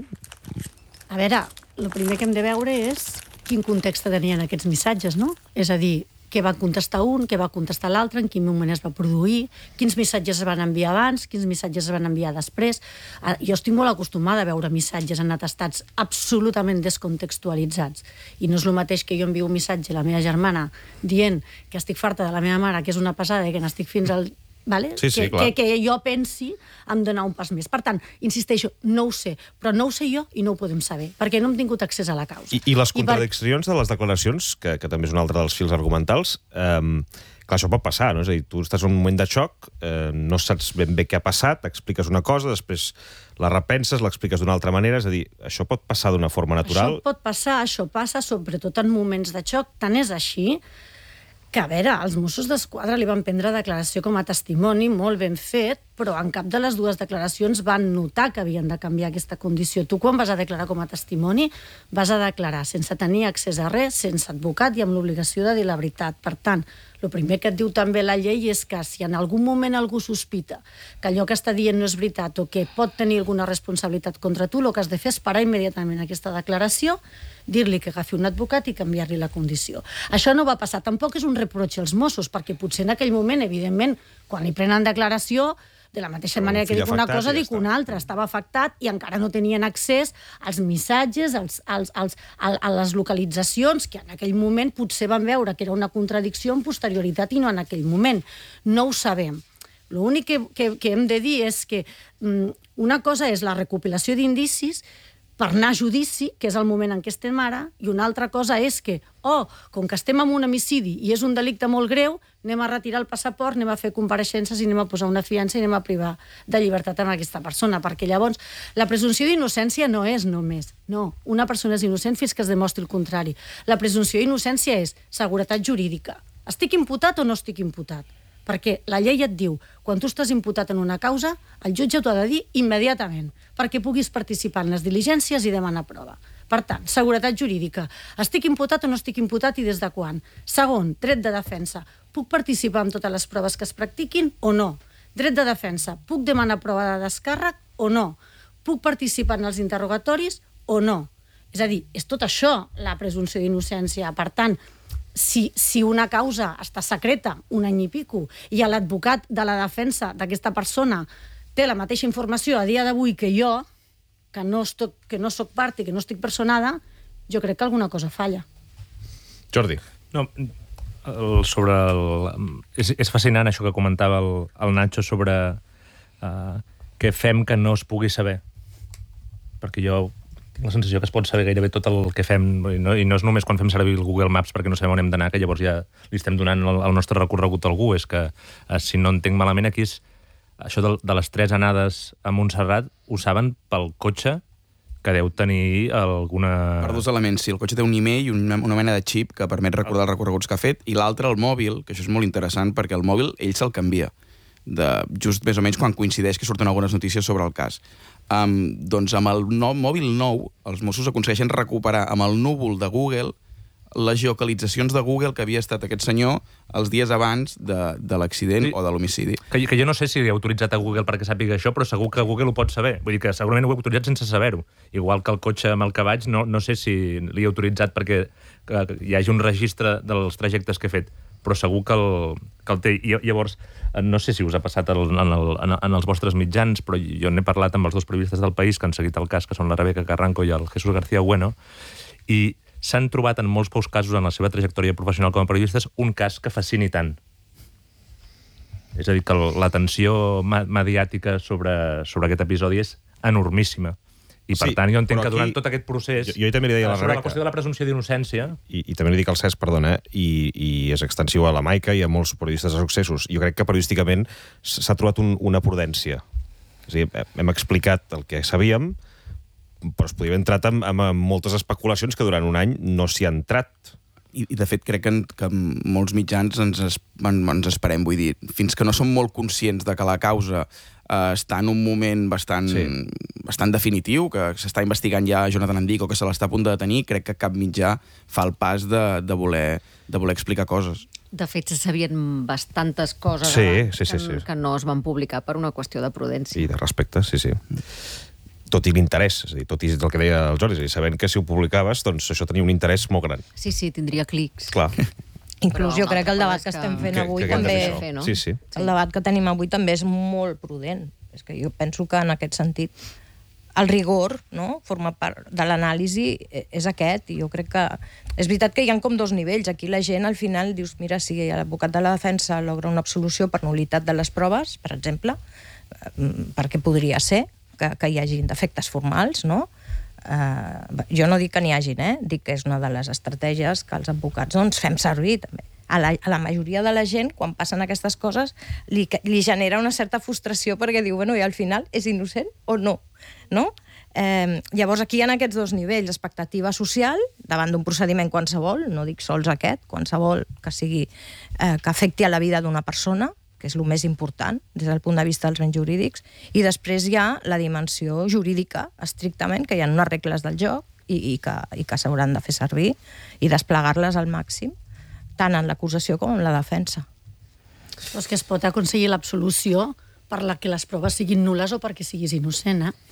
A veure, el primer que hem de veure és quin context tenien aquests missatges, no? És a dir, què va contestar un, què va contestar l'altre, en quin moment es va produir, quins missatges es van enviar abans, quins missatges es van enviar després. Jo estic molt acostumada a veure missatges en atestats absolutament descontextualitzats. I no és el mateix que jo envio un missatge a la meva germana dient que estic farta de la meva mare, que és una pesada i que n'estic fins al... Vale?
Sí, sí,
que, que, que jo pensi en donar un pas més. Per tant, insisteixo, no ho sé, però no ho sé jo i no ho podem saber, perquè no hem tingut accés a la causa.
I, i les contradiccions I per... de les declaracions, que, que també és un altre dels fils argumentals, eh, clar, això pot passar, no? És a dir, tu estàs en un moment de xoc, eh, no saps ben bé què ha passat, expliques una cosa, després la repenses, l'expliques d'una altra manera, és a dir, això pot passar d'una forma natural?
Això pot passar, això passa sobretot en moments de xoc, tant és així que, a veure, els Mossos d'Esquadra li van prendre declaració com a testimoni, molt ben fet, però en cap de les dues declaracions van notar que havien de canviar aquesta condició. Tu, quan vas a declarar com a testimoni, vas a declarar sense tenir accés a res, sense advocat i amb l'obligació de dir la veritat. Per tant, el primer que et diu també la llei és que si en algun moment algú sospita que allò que està dient no és veritat o que pot tenir alguna responsabilitat contra tu, el que has de fer és parar immediatament aquesta declaració, dir-li que agafi un advocat i canviar-li la condició. Això no va passar. Tampoc és un reproig als Mossos, perquè potser en aquell moment, evidentment, quan li prenen declaració, de la mateixa
Però
manera que dic una cosa,
ja
dic una altra. Estava afectat i encara no tenien accés als missatges, als, als, als, a, a les localitzacions, que en aquell moment potser van veure que era una contradicció en posterioritat i no en aquell moment. No ho sabem. L'únic que, que, que hem de dir és que mm, una cosa és la recopilació d'indicis per anar a judici, que és el moment en què estem ara, i una altra cosa és que, oh, com que estem en un homicidi i és un delicte molt greu, anem a retirar el passaport, anem a fer compareixences i anem a posar una fiança i anem a privar de llibertat amb aquesta persona, perquè llavors la presumpció d'innocència no és només, no, una persona és innocent fins que es demostri el contrari. La presumpció d'innocència és seguretat jurídica. Estic imputat o no estic imputat? Perquè la llei et diu, quan tu estàs imputat en una causa, el jutge t'ho ha de dir immediatament, perquè puguis participar en les diligències i demanar prova. Per tant, seguretat jurídica. Estic imputat o no estic imputat i des de quan? Segon, dret de defensa. Puc participar en totes les proves que es practiquin o no? Dret de defensa. Puc demanar prova de descàrrec o no? Puc participar en els interrogatoris o no? És a dir, és tot això la presumpció d'innocència. Per tant, si, si una causa està secreta un any i pico i l'advocat de la defensa d'aquesta persona té la mateixa informació a dia d'avui que jo, que no, estoc, que no soc part i que no estic personada, jo crec que alguna cosa falla.
Jordi.
No, el, sobre el, és, és fascinant això que comentava el, el Nacho sobre uh, què fem que no es pugui saber. Perquè jo tinc la sensació que es pot saber gairebé tot el que fem, i no, i no és només quan fem servir el Google Maps perquè no sabem on hem d'anar, que llavors ja li estem donant el, el nostre recorregut a algú. És que, uh, si no entenc malament, aquí és això de, de les tres anades a Montserrat, ho saben pel cotxe que deu tenir alguna...
Per dos elements, sí. El cotxe té un email i una, una mena de xip que permet recordar els recorreguts que ha fet, i l'altre, el mòbil, que això és molt interessant, perquè el mòbil ell se'l canvia, de, just més o menys quan coincideix que surten algunes notícies sobre el cas. Um, doncs amb el nou, mòbil nou, els Mossos aconsegueixen recuperar amb el núvol de Google les geocalitzacions de Google que havia estat aquest senyor els dies abans de, de l'accident sí. o de l'homicidi.
Que, que jo no sé si he autoritzat a Google perquè sàpiga això, però segur que Google ho pot saber. Vull dir que segurament ho he autoritzat sense saber-ho. Igual que el cotxe amb el que vaig, no, no sé si l'he autoritzat perquè que, que hi hagi un registre dels trajectes que he fet, però segur que el, que el té. I llavors, no sé si us ha passat el, en, el, en, en els vostres mitjans, però jo n'he parlat amb els dos periodistes del País que han seguit el cas, que són la Rebeca Carranco i el Jesús García Bueno, i s'han trobat en molts pocs casos en la seva trajectòria professional com a periodistes un cas que fascini tant. És a dir, que l'atenció mediàtica sobre, sobre aquest episodi és enormíssima. I, per sí, tant, jo entenc que durant tot aquest procés...
Jo, jo també li deia a la
sobre
Rebeca...
la qüestió de la presumpció d'innocència...
I, I també li dic al Cesc, perdona, i, i és extensiu a la Maica i a molts periodistes de successos. Jo crec que periodísticament s'ha trobat un, una prudència. És a dir, hem explicat el que sabíem, però es podia haver entrat amb, amb moltes especulacions que durant un any no s'hi ha entrat.
I, I, de fet, crec que, en, que molts mitjans ens, es, ens esperem. Vull dir, fins que no som molt conscients de que la causa eh, està en un moment bastant, sí. bastant definitiu, que s'està investigant ja Jonathan Andic o que se l'està a punt de detenir, crec que cap mitjà fa el pas de, de, voler, de voler explicar coses.
De fet, se sabien bastantes coses
sí,
abans
sí, sí,
que,
sí.
que no es van publicar per una qüestió de prudència.
I de respecte, sí, sí. Tot i l'interès, és a dir, tot i el que deia el Jordi, és a dir, sabent que si ho publicaves, doncs això tenia un interès molt gran.
Sí, sí, tindria clics.
Clar.
Inclús jo crec que el debat que estem fent avui també...
Fer, no?
Sí, sí.
El debat que tenim avui també és molt prudent. És que jo penso que en aquest sentit el rigor, no?, forma part de l'anàlisi, és aquest, i jo crec que... És veritat que hi ha com dos nivells. Aquí la gent, al final, dius, mira, si l'advocat de la defensa logra una absolució per nul·litat de les proves, per exemple, perquè podria ser que, que hi hagin defectes formals, no? Uh, jo no dic que n'hi hagin, eh? Dic que és una de les estratègies que els advocats doncs, fem servir, també. A la, a la majoria de la gent, quan passen aquestes coses, li, li genera una certa frustració perquè diu, bueno, i al final és innocent o no? No? Eh, llavors, aquí hi ha aquests dos nivells, expectativa social, davant d'un procediment qualsevol, no dic sols aquest, qualsevol que sigui, eh, que afecti a la vida d'una persona, que és el més important des del punt de vista dels béns jurídics, i després hi ha la dimensió jurídica, estrictament, que hi ha unes regles del joc i, i que, i que s'hauran de fer servir i desplegar-les al màxim, tant en l'acusació com en la defensa.
Però és que es pot aconseguir l'absolució per la que les proves siguin nules o perquè siguis innocent, eh?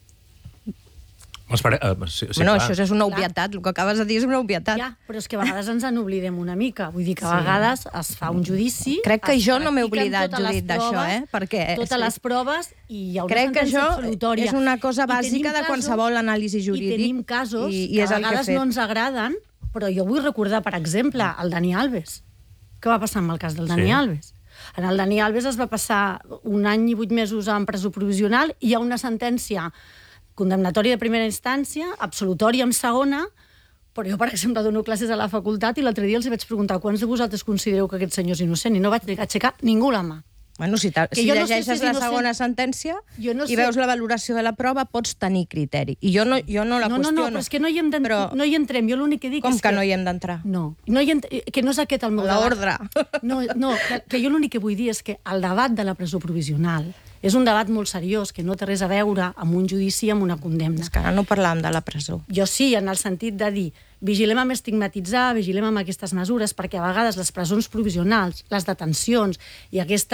Espera, uh, sí, sí,
bueno,
clar.
això és una obvietat, el que acabes de dir és una obvietat.
Ja, però és que a vegades ens n'oblidem una mica. Vull dir que a vegades es fa un judici...
Crec que jo no m'he
practiquen
oblidat,
totes les
Judit, d'això,
proves,
eh? Perquè...
Totes les proves i hi ha una
Crec que
sentència
això
absolutòria.
és una cosa
I
bàsica
tenim
de qualsevol anàlisi jurídic.
I tenim casos
i, i
que
és
a
el que he
vegades
fet.
no ens agraden, però jo vull recordar, per exemple, el Dani Alves. Què va passar amb el cas del Dani
Sí.
Alves? En el Dani Alves es va passar un any i vuit mesos en presó provisional i hi ha una sentència condemnatòria de primera instància, absolutòria en segona, però jo, per exemple, dono classes a la facultat i l'altre dia els vaig preguntar quants de vosaltres considereu que aquest senyor és innocent i no vaig aixecar ningú la mà.
Bueno, si, si
no sé
llegeixes
si és
la
innocent.
segona sentència
no
i
sé.
veus la valoració de la prova, pots tenir criteri. I jo no, jo no la
no,
qüestiono.
No, no, però és que no hi, hem
però...
no hi entrem. Jo l'únic que dic
Com
és
que,
que...
no hi hem d'entrar?
No, no hi ent... que no és aquest el meu
L'ordre.
debat. No, no, que, que jo l'únic que vull dir és que el debat de la presó provisional és un debat molt seriós, que no té res a veure amb un judici i amb una condemna.
És que ara no parlàvem de la presó.
Jo sí, en el sentit de dir vigilem amb estigmatitzar, vigilem amb aquestes mesures, perquè a vegades les presons provisionals, les detencions i aquestes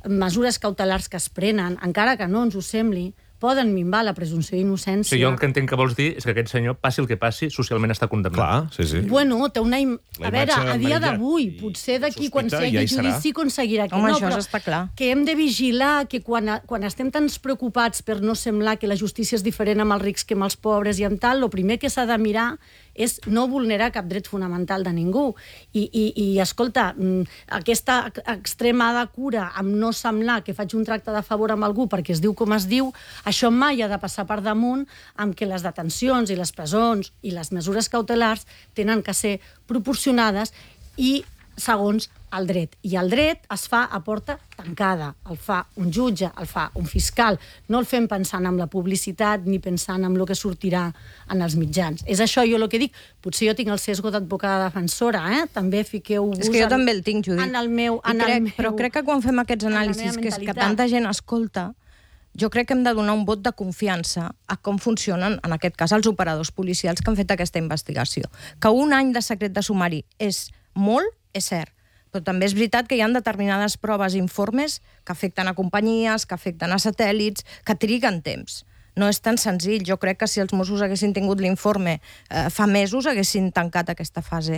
mesures cautelars que es prenen, encara que no ens ho sembli, poden minvar la presumpció d'innocència.
Sí, jo el que entenc que vols dir és que aquest senyor, passi el que passi, socialment està condemnat.
Clar, sí, sí.
Bueno, té una... Im...
La
A veure,
imatge
a dia
amarilla
d'avui,
i
potser d'aquí, quan
sospita,
sigui
ja hi serà.
judici, aconseguirà que
Home,
no,
això
però
està clar.
que hem de vigilar que quan, quan estem tan preocupats per no semblar que la justícia és diferent amb els rics que amb els pobres i amb tal, el primer que s'ha de mirar és no vulnerar cap dret fonamental de ningú. I, i, i escolta, aquesta extremada cura amb no semblar que faig un tracte de favor amb algú perquè es diu com es diu, això mai ha de passar per damunt amb que les detencions i les presons i les mesures cautelars tenen que ser proporcionades i segons el dret. I el dret es fa a porta tancada. El fa un jutge, el fa un fiscal. No el fem pensant en la publicitat ni pensant en el que sortirà en els mitjans. És això jo el que dic. Potser jo tinc el sesgo d'advocada defensora, eh? També fiqueu-vos...
És que jo també el tinc, Judit.
En el meu...
En
crec,
el meu però crec que quan fem aquests anàlisis, que, és que tanta gent escolta, jo crec que hem de donar un vot de confiança a com funcionen, en aquest cas, els operadors policials que han fet aquesta investigació. Que un any de secret de sumari és molt, és cert, però també és veritat que hi ha determinades proves i informes que afecten a companyies, que afecten a satèl·lits, que triguen temps. No és tan senzill. Jo crec que si els Mossos haguessin tingut l'informe eh, fa mesos, haguessin tancat aquesta fase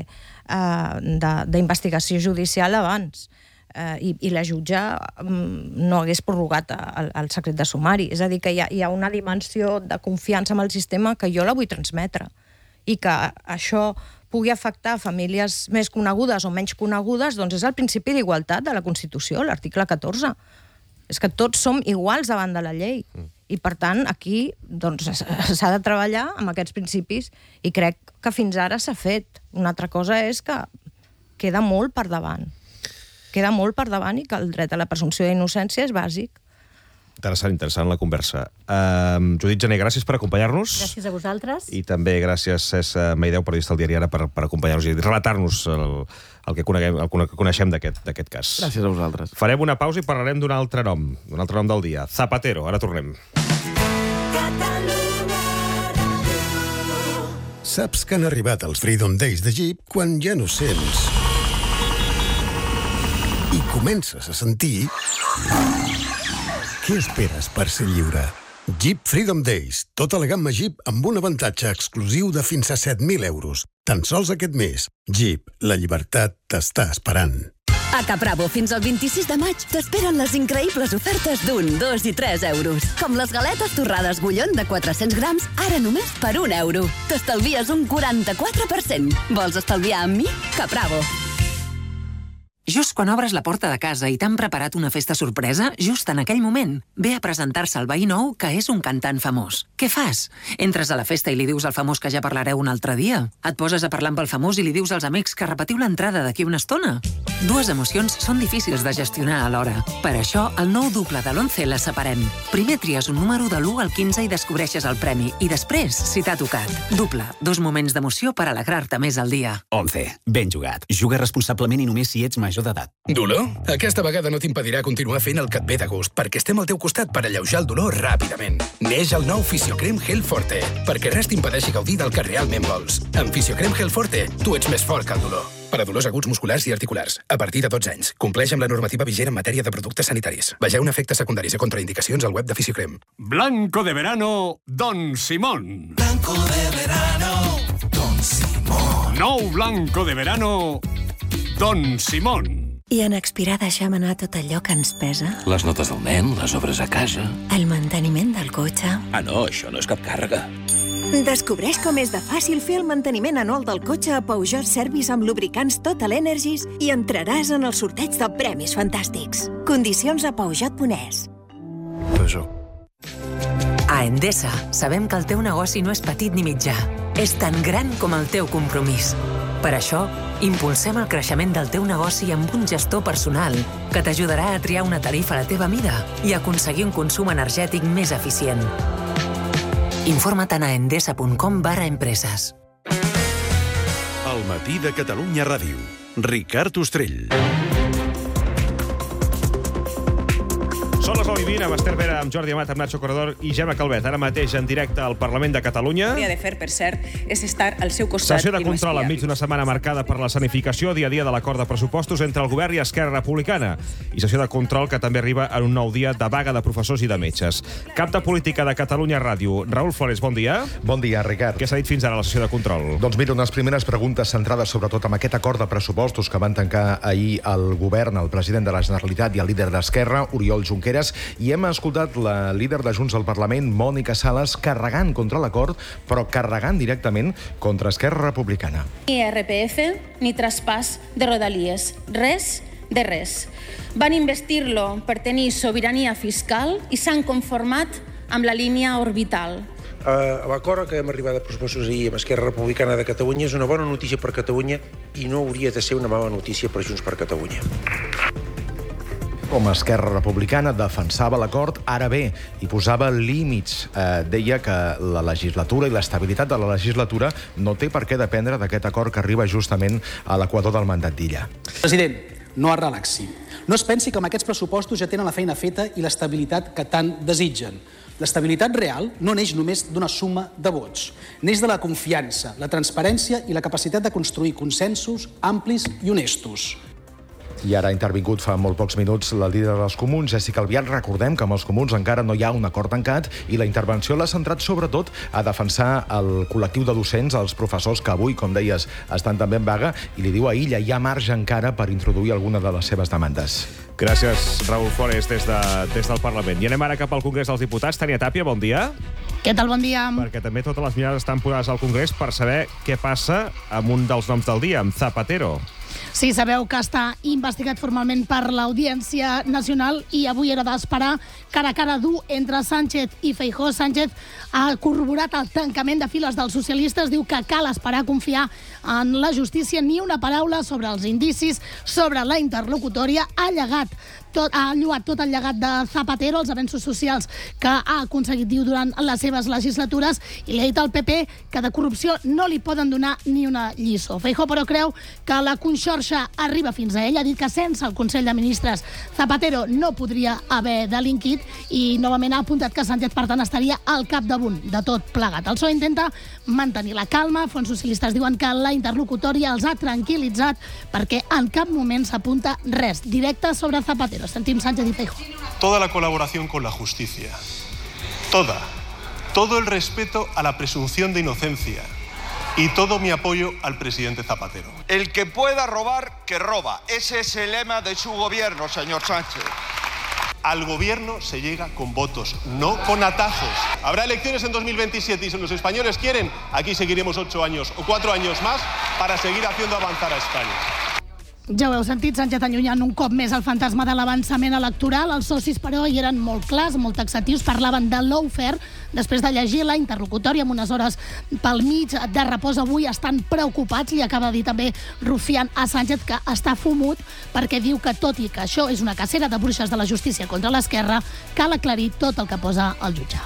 eh, d'investigació judicial abans. Eh, i, i la jutge mm, no hagués prorrogat el, el secret de sumari. És a dir, que hi ha, hi ha una dimensió de confiança en el sistema que jo la vull transmetre. I que això pugui afectar famílies més conegudes o menys conegudes, doncs és el principi d'igualtat de la Constitució, l'article catorze. És que tots som iguals davant de la llei. Mm. I, per tant, aquí doncs, s'ha de treballar amb aquests principis i crec que fins ara s'ha fet. Una altra cosa és que queda molt per davant. Queda molt per davant i que el dret a la presumpció d'innocència és bàsic.
Interessant, interessant la conversa. Uh, Judit Gené, gràcies per acompanyar-nos.
Gràcies a vosaltres.
I també gràcies, Cesc Maideu, periodista del Diari Ara, per, per acompanyar-nos i relatar-nos el, el, que coneguem, el que coneixem d'aquest cas.
Gràcies a vosaltres.
Farem una pausa i parlarem d'un altre nom, d'un altre nom del dia. Zapatero. Ara tornem.
Saps que han arribat els Freedom Days de Jeep quan ja no sents i comences a sentir... Què esperes per ser lliure? Jeep Freedom Days. Tota la gamma Jeep amb un avantatge exclusiu de fins a set mil euros. Tan sols aquest mes. Jeep, la llibertat t'està esperant.
A Capravo, fins al vint-i-sis de maig, t'esperen les increïbles ofertes d'un, dos i tres euros. Com les galetes torrades Gullón de quatre-cents grams, ara només per un euro. T'estalvies un quaranta-quatre per cent. Vols estalviar amb mi? Capravo.
Just quan obres la porta de casa i t'han preparat una festa sorpresa, just en aquell moment, ve a presentar-se el veí nou que és un cantant famós. Què fas? Entres a la festa i li dius al famós que ja parlareu un altre dia? Et poses a parlar amb el famós i li dius als amics que repetiu l'entrada d'aquí una estona? Dues emocions són difícils de gestionar alhora. Per això, el nou duple de l'once les separem. Primer tries un número de l'u al quinze i descobreixes el premi, i després, si t'ha tocat. Duple, dos moments d'emoció per alegrar-te més al dia.
once. Ben jugat. Juga responsablement i només si ets major d'edat.
Dolor? Aquesta vegada no t'impedirà continuar fent el que et ve de gust, perquè estem al teu costat per alleujar el dolor ràpidament. Neix el nou Fisiocrem Gel Forte, perquè res t'impedeixi gaudir del que realment vols. Amb Fisiocrem Gel Forte, tu ets més fort que el dolor. Per a dolors aguts musculars i articulars, a partir de dotze anys. Compleix amb la normativa vigent en matèria de productes sanitaris. Vegeu efectes secundaris i contraindicacions al web de Fisiocrem.
Blanco de verano, Don Simón.
Blanco de verano, Don Simón.
Nou blanco de verano, Don Simón.
I en expirar deixem anar tot allò que ens pesa?
Les notes del nen, les obres a casa...
El manteniment del cotxe...
Ah, no, això no és cap càrrega.
Descobreix com és de fàcil fer el manteniment anual del cotxe a Peugeot Service amb lubricants Total Energies i entraràs en el sorteig de premis fantàstics. Condicions a peugeot punt es.
Peugeot.
A Endesa sabem que el teu negoci no és petit ni mitjà. És tan gran com el teu compromís. Per això, impulsem el creixement del teu negoci amb un gestor personal que t'ajudarà a triar una tarifa a la teva mida i aconseguir un consum energètic més eficient. Informa't a endesa punt com barra empreses.
El matí de Catalunya Ràdio. Ricard Ostrell.
Són les nou i vint, amb Esther Vera, amb Jordi Amat, amb Nacho Corredor i Gemma Calvet. Ara mateix en directe al Parlament de Catalunya.
El que hauria de fer, per cert, és estar al seu costat.
Sessió de control enmig d'una setmana marcada per la escenificació dia a dia de l'acord de pressupostos entre el govern i Esquerra Republicana. I sessió de control que també arriba en un nou dia de vaga de professors i de metges. Cap de política de Catalunya Ràdio. Raül Flores, bon dia.
Bon dia, Ricard.
Què s'ha dit fins ara a la sessió de control?
Doncs mira, unes primeres preguntes centrades sobretot amb aquest acord de pressupostos que van tancar ahir el govern, el president de la Generalitat i el líder d'Esquerra, Oriol Junqueras, i hem escoltat la líder de Junts al Parlament, Mònica Sales, carregant contra l'acord, però carregant directament contra Esquerra Republicana.
Ni R P F ni traspàs de rodalies. Res de res. Van investir-lo per tenir sobirania fiscal i s'han conformat amb la línia orbital.
Uh, L'acord que hem arribat a pressupostos ahir amb Esquerra Republicana de Catalunya és una bona notícia per Catalunya i no hauria de ser una mala notícia per Junts per Catalunya.
Com Esquerra Republicana defensava l'acord, ara bé, hi posava límits. Eh, deia que la legislatura i l'estabilitat de la legislatura no té per què dependre d'aquest acord que arriba justament a l'equador del mandat d'Illa.
President, no es relaxi. No es pensi que amb aquests pressupostos ja tenen la feina feta i l'estabilitat que tant desitgen. L'estabilitat real no neix només d'una suma de vots. Neix de la confiança, la transparència i la capacitat de construir consensos amplis i honestos.
I ara ha intervingut fa molt pocs minuts la líder dels comuns, Jessica Albiach. Recordem que amb els comuns encara no hi ha un acord tancat i la intervenció l'ha centrat sobretot a defensar el col·lectiu de docents, els professors que avui, com deies, estan també en vaga, i li diu a Illa, hi ha marge encara per introduir alguna de les seves demandes.
Gràcies, Raül Flores, des, de, des del Parlament. I anem ara cap al Congrés dels Diputats. Tania Tàpia, bon dia.
Què tal, bon dia?
Perquè també totes les mirades estan posades al Congrés per saber què passa amb un dels noms del dia, amb Zapatero.
Sí, sabeu que està investigat formalment per l'Audiència Nacional i avui era d'esperar cara a cara dur entre Sánchez i Feijóo. Sánchez ha corroborat el tancament de files dels socialistes, diu que cal esperar a confiar en la justícia, ni una paraula sobre els indicis, sobre la interlocutòria. Ha llegat tot, ha lloat tot el llegat de Zapatero, els avenços socials que ha aconseguit, diu, durant les seves legislatures, i li ha dit al P P que de corrupció no li poden donar ni una lliçó. Feijóo, però, creu que la conxorxa arriba fins a ell. Ha dit que sense el Consell de Ministres Zapatero no podria haver delinquit i novament ha apuntat que Sánchez, per tant, estaria al capdamunt de tot plegat. El P S O E intenta mantenir la calma. Fons socialistes diuen que la interlocutòria els ha tranquil·litzat perquè en cap moment s'apunta res directe sobre Zapatero. Sentim Sánchez y Feijóo.
Toda la colaboración con la justicia. Toda. Todo el respeto a la presunción de inocencia. Y todo mi apoyo al presidente Zapatero.
El que pueda robar, que roba. Ese es el lema de su gobierno, señor Sánchez.
Al gobierno se llega con votos, no con atajos. Habrá elecciones en dos mil veintisiete y si los españoles quieren, aquí seguiremos ocho años o cuatro años más para seguir haciendo avanzar a España.
Ja ho heu sentit, Sánchez allunyant un cop més el fantasma de l'avançament electoral. Els socis, però, hi eren molt clars, molt taxatius, parlaven de lawfare. Després de llegir la interlocutòria amb unes hores pel mig de repòs avui, estan preocupats. Li acaba de dir també Rufián a Sánchez que està fumut perquè diu que, tot i que això és una cacera de bruixes de la justícia contra l'esquerra, cal aclarir tot el que posa el jutge.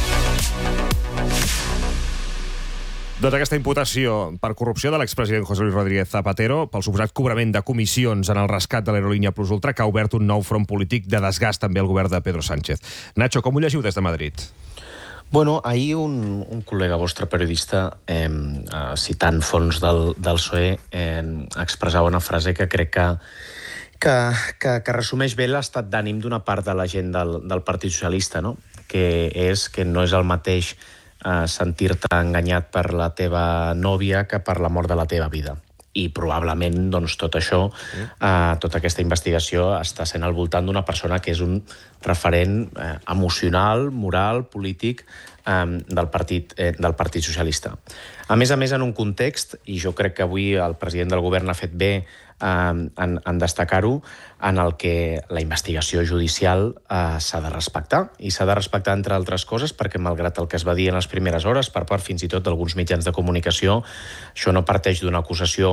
Doncs aquesta imputació per corrupció de l'expresident José Luis Rodríguez Zapatero pel suposat cobrament de comissions en el rescat de l'aerolínia Plus Ultra, que ha obert un nou front polític de desgast també al govern de Pedro Sánchez. Nacho, com ho llegiu des de Madrid?
Bueno, ahir un, un col·lega vostre periodista, eh, citant fons del, del P S O E, eh, expressava una frase que crec que, que, que, que resumeix bé l'estat d'ànim d'una part de la gent del, del Partit Socialista, no? Que és que no és el mateix eh, sentir-te enganyat per la teva nòvia que per la mort de la teva vida. I probablement doncs, tot això, eh, tota aquesta investigació està sent al voltant d'una persona que és un referent eh, emocional, moral, polític eh, del, partit, eh, del Partit Socialista. A més a més, en un context, i jo crec que avui el president del govern ha fet bé eh, en, en destacar-ho, en el que la investigació judicial eh, s'ha de respectar. I s'ha de respectar, entre altres coses, perquè malgrat el que es va dir en les primeres hores, per part fins i tot d'alguns mitjans de comunicació, això no parteix d'una acusació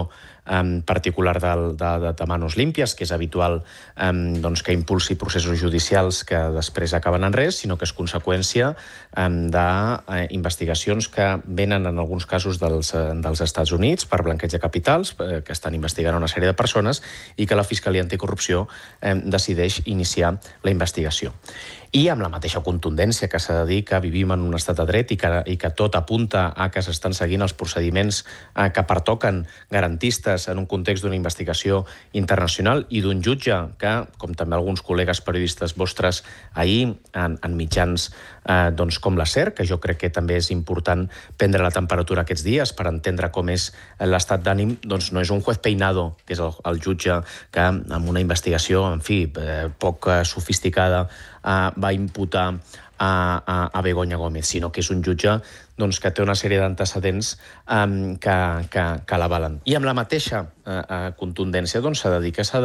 um, particular del, de, de, de Manos Limpias, que és habitual um, doncs, que impulsi processos judicials que després acaben en res, sinó que és conseqüència um, d'investigacions que venen en alguns casos dels, dels Estats Units per blanqueig de capitals, eh, que estan investigant una sèrie de persones i que la Fiscalia Anticorrupció eh, decideix iniciar la investigació. I amb la mateixa contundència que s'ha de dir que vivim en un estat de dret i que, i que tot apunta a que s'estan seguint els procediments eh, que pertoquen garantistes en un context d'una investigació internacional i d'un jutge que, com també alguns col·legues periodistes vostres ahir en, en mitjans eh, doncs com la SER, que jo crec que també és important prendre la temperatura aquests dies per entendre com és l'estat d'ànim, doncs no és un juez Peinado, que és el, el jutge que amb una investigació, en fi, eh, poc eh, sofisticada, Uh, va imputar a, a, a Begoña Gómez, sinó que és un jutge doncs, que té una sèrie d'antecedents um, que, que, que l'avalen. I amb la mateixa uh, uh, contundència doncs, s'ha de dir que s'ha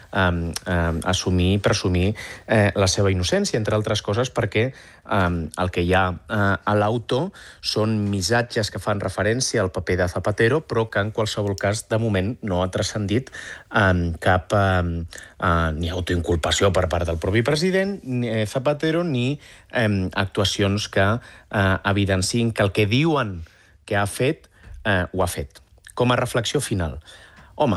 d'assumir um, um, i presumir uh, la seva innocència, entre altres coses perquè um, el que hi ha uh, a l'auto són missatges que fan referència al paper de Zapatero, però que en qualsevol cas, de moment, no ha transcendit um, cap um, uh, ni autoinculpació per part del propi president, ni Zapatero, ni um, actuacions que uh, evidencien que el que diuen que ha fet, eh, ho ha fet. Com a reflexió final, home,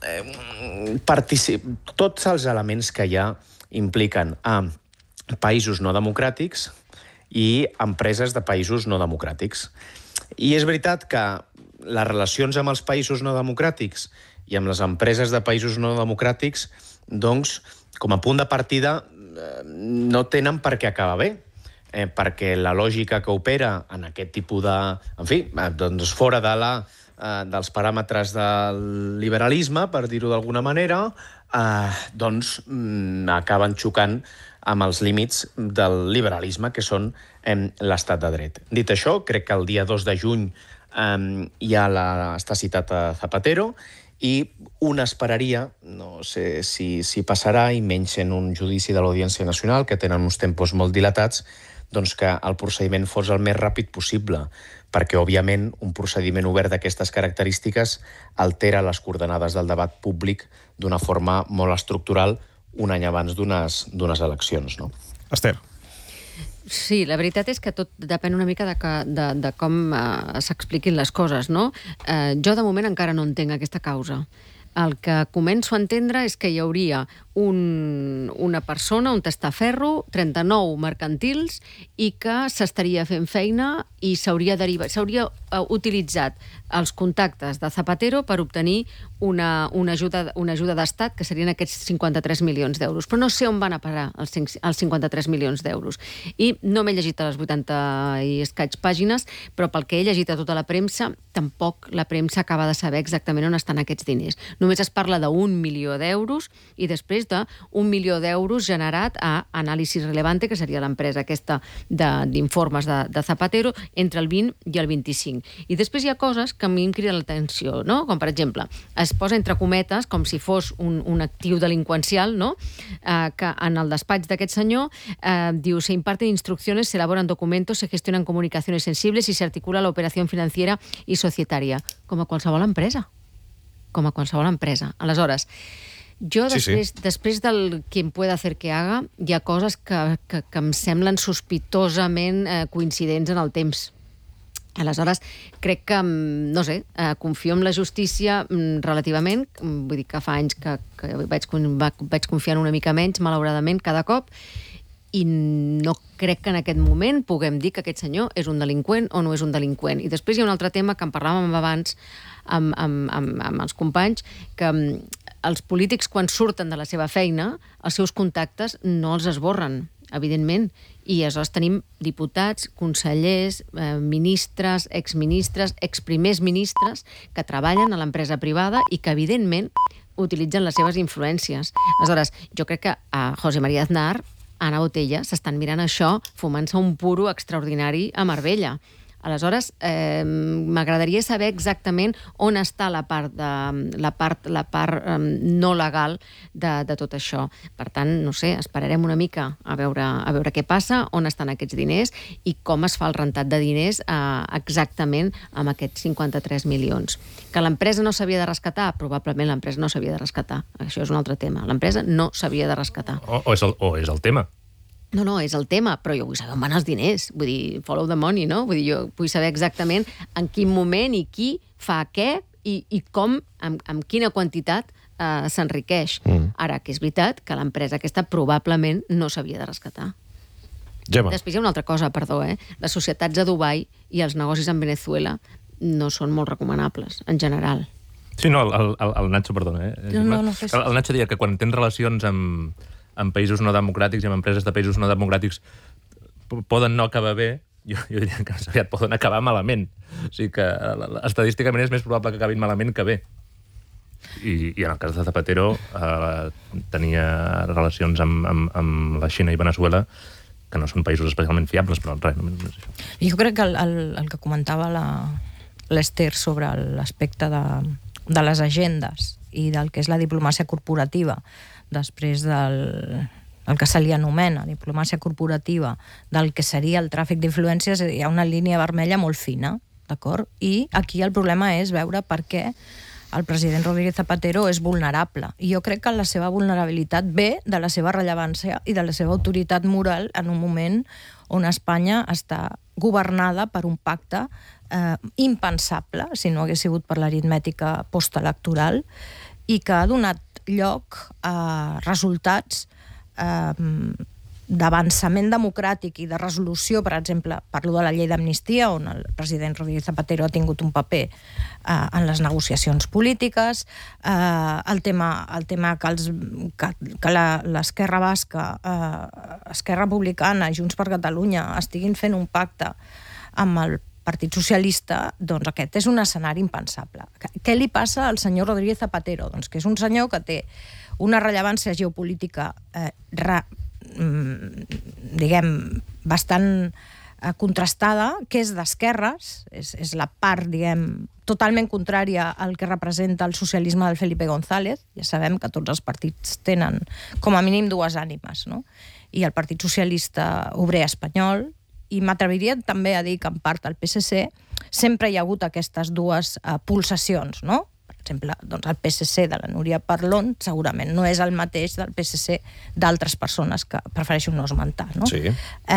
eh, tots els elements que hi ha impliquen a països no democràtics i empreses de països no democràtics. I és veritat que les relacions amb els països no democràtics i amb les empreses de països no democràtics, doncs, com a punt de partida, eh, no tenen per què acabar bé. Eh, perquè la lògica que opera en aquest tipus de... En fi, doncs fora de la, eh, dels paràmetres del liberalisme, per dir-ho d'alguna manera, eh, doncs mm, acaben xocant amb els límits del liberalisme, que són eh, l'estat de dret. Dit això, crec que el dia dos de juny eh, ja la, està citat a Zapatero, i un esperaria, no sé si, si passarà, i menys en un judici de l'Audiència Nacional, que tenen uns tempos molt dilatats, doncs que el procediment fos el més ràpid possible, perquè, òbviament, un procediment obert d'aquestes característiques altera les coordenades del debat públic d'una forma molt estructural un any abans d'unes d'unes eleccions, no?
Esther.
Sí, la veritat és que tot depèn una mica de, que, de, de com uh, s'expliquin les coses, no? Uh, jo, de moment, encara no entenc aquesta causa. El que començo a entendre és que hi hauria un, una persona, un testaferro, trenta-nou mercantils, i que s'estaria fent feina i s'hauria derivat, s'hauria uh, utilitzat els contactes de Zapatero per obtenir una, una ajuda, una ajuda d'estat, que serien aquests cinquanta-tres milions d'euros. Però no sé on van a parar els, els cinquanta-tres milions d'euros. I no m'he llegit a les vuitanta i escaig pàgines, però pel que he llegit a tota la premsa, tampoc la premsa acaba de saber exactament on estan aquests diners. Només es parla d'un milió d'euros i després d'un milió d'euros generat a Anàlisis Relevante, que seria l'empresa aquesta d'informes de, de, de Zapatero, entre el vint i el vint-i-cinc. I després hi ha coses que a mi em criden l'atenció, no? Com, per exemple, es posa entre cometes, com si fos un, un actiu delinqüencial, no? Eh, que en el despatx d'aquest senyor eh, diu, se imparten instrucciones, se elaboran documentos, se gestionan comunicaciones sensibles y se articula la operación financiera y societaria. Com a qualsevol empresa. Com a qualsevol empresa. Aleshores, jo després, sí, sí. després del quien pueda hacer que haga, hi ha coses que, que, que em semblen sospitosament eh, coincidents en el temps. Aleshores, crec que, no sé, eh, confio en la justícia relativament, vull dir que fa anys que, que vaig, vaig confiar una mica menys, malauradament, cada cop, i no crec que en aquest moment puguem dir que aquest senyor és un delinqüent o no és un delinqüent. I després hi ha un altre tema que en parlàvem abans amb, amb, amb, amb els companys, que els polítics, quan surten de la seva feina, els seus contactes no els esborren, evidentment, i aleshores tenim diputats, consellers, eh, ministres, exministres, exprimers ministres que treballen a l'empresa privada i que, evidentment, utilitzen les seves influències. Aleshores, jo crec que a José María Aznar, Ana Botella, s'estan mirant això fumant-se un puro extraordinari a Marbella. Aleshores, eh, m'agradaria saber exactament on està la part, de, la part, la part eh, no legal de, de tot això. Per tant, no sé, esperarem una mica a veure, a veure què passa, on estan aquests diners i com es fa el rentat de diners eh, exactament amb aquests cinquanta-tres milions. Que l'empresa no s'havia de rescatar? Probablement l'empresa no s'havia de rescatar. Això és un altre tema. L'empresa no s'havia de rescatar.
O, o, és el, o és el tema.
No, no, és el tema, però jo vull saber on van els diners. Vull dir, follow the money, no? Vull dir, jo vull saber exactament en quin moment i qui fa què i, i com, amb, amb quina quantitat eh, s'enriqueix. Mm. Ara, que és veritat que l'empresa aquesta probablement no s'havia de rescatar.
Gemma.
Després hi ha una altra cosa, perdó, eh? Les societats a Dubai i els negocis en Venezuela no són molt recomanables, en general.
Sí, no, el, el, el Nacho, perdona, eh?
No, no, no fes...
el, el Nacho deia que quan tens relacions amb... en països no democràtics i en empreses de països no democràtics poden no acabar bé, jo, jo diria que més aviat poden acabar malament. O sigui que estadísticament és més probable que acabin malament que bé. I, i en el cas de Zapatero eh, tenia relacions amb, amb, amb la Xina i Venezuela que no són països especialment fiables, però res, només és això.
Jo crec que el, el, el que comentava l'Ester sobre l'aspecte de, de les agendes i del que és la diplomàcia corporativa després del el que se li anomena diplomàcia corporativa, del que seria el tràfic d'influències, hi ha una línia vermella molt fina, d'acord? I aquí el problema és veure per què el president Rodríguez Zapatero és vulnerable. I jo crec que la seva vulnerabilitat ve de la seva rellevància i de la seva autoritat moral en un moment on Espanya està governada per un pacte eh, impensable, si no hagués sigut per l'aritmètica postelectoral, i que ha donat lloc a resultats eh, d'avançament democràtic i de resolució, per exemple, parlo de la llei d'amnistia, on el president Rodríguez Zapatero ha tingut un paper eh, en les negociacions polítiques, eh, el tema, el tema que, els, que, que l'Esquerra Basca, eh, Esquerra Republicana, Junts per Catalunya estiguin fent un pacte amb el Partit Socialista, doncs aquest és un escenari impensable. Què li passa al senyor Rodríguez Zapatero? Doncs que és un senyor que té una rellevància geopolítica eh, ra, diguem, bastant eh, contrastada, que és d'esquerres, és, és la part, diguem, totalment contrària al que representa el socialisme del Felipe González. Ja sabem que tots els partits tenen com a mínim dues ànimes, no? I el Partit Socialista Obrer Espanyol, i m'atreviria també a dir que en part al P S C sempre hi ha hagut aquestes dues uh, pulsacions, no? Per exemple, doncs el P S C de la Núria Parlon segurament no és el mateix del P S C d'altres persones que prefereixo no esmentar, no?
Sí.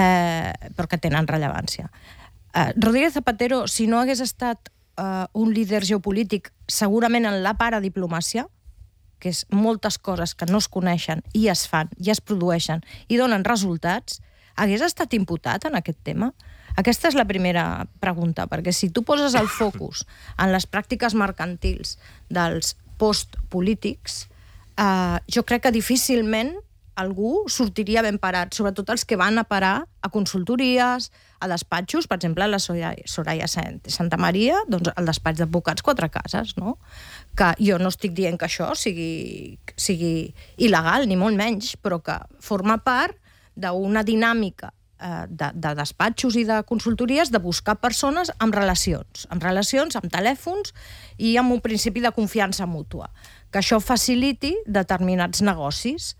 Eh, però que tenen rellevància. Eh, Rodríguez Zapatero, si no hagués estat eh, un líder geopolític, segurament en la paradiplomàcia, que és moltes coses que no es coneixen i es fan i es produeixen i donen resultats, hagués estat imputat en aquest tema? Aquesta és la primera pregunta, perquè si tu poses el focus en les pràctiques mercantils dels postpolítics, eh, jo crec que difícilment algú sortiria ben parat, sobretot els que van a parar a consultories, a despatxos, per exemple, la Soraya Santa Maria, doncs el despatx d'advocats Quatre Cases, no? Que jo no estic dient que això sigui, sigui il·legal, ni molt menys, però que forma part d'una dinàmica eh, de, de despatxos i de consultories de buscar persones amb relacions, amb relacions, amb telèfons i amb un principi de confiança mútua. Que això faciliti determinats negocis.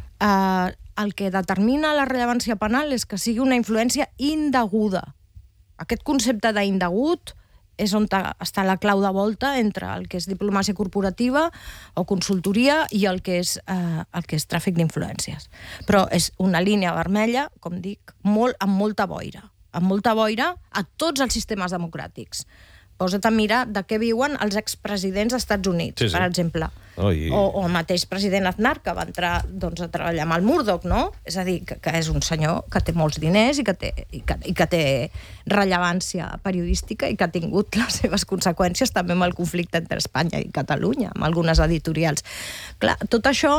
Eh, el que determina la rellevància penal és que sigui una influència indeguda. Aquest concepte d'indegut és on està la clau de volta entre el que és diplomàcia corporativa o consultoria i el que és, eh, el que és tràfic d'influències. Però és una línia vermella, com dic, molt, amb molta boira. Amb molta boira a tots els sistemes democràtics. Posa't a mirar de què viuen els expresidents dels Estats Units, sí, sí. per exemple. Oh, i... o, o el mateix president Aznar, que va entrar doncs, a treballar amb el Murdoch, no? És a dir, que, que és un senyor que té molts diners i que té, i que, i que té rellevància periodística i que ha tingut les seves conseqüències també amb el conflicte entre Espanya i Catalunya, amb algunes editorials. Clar, tot això,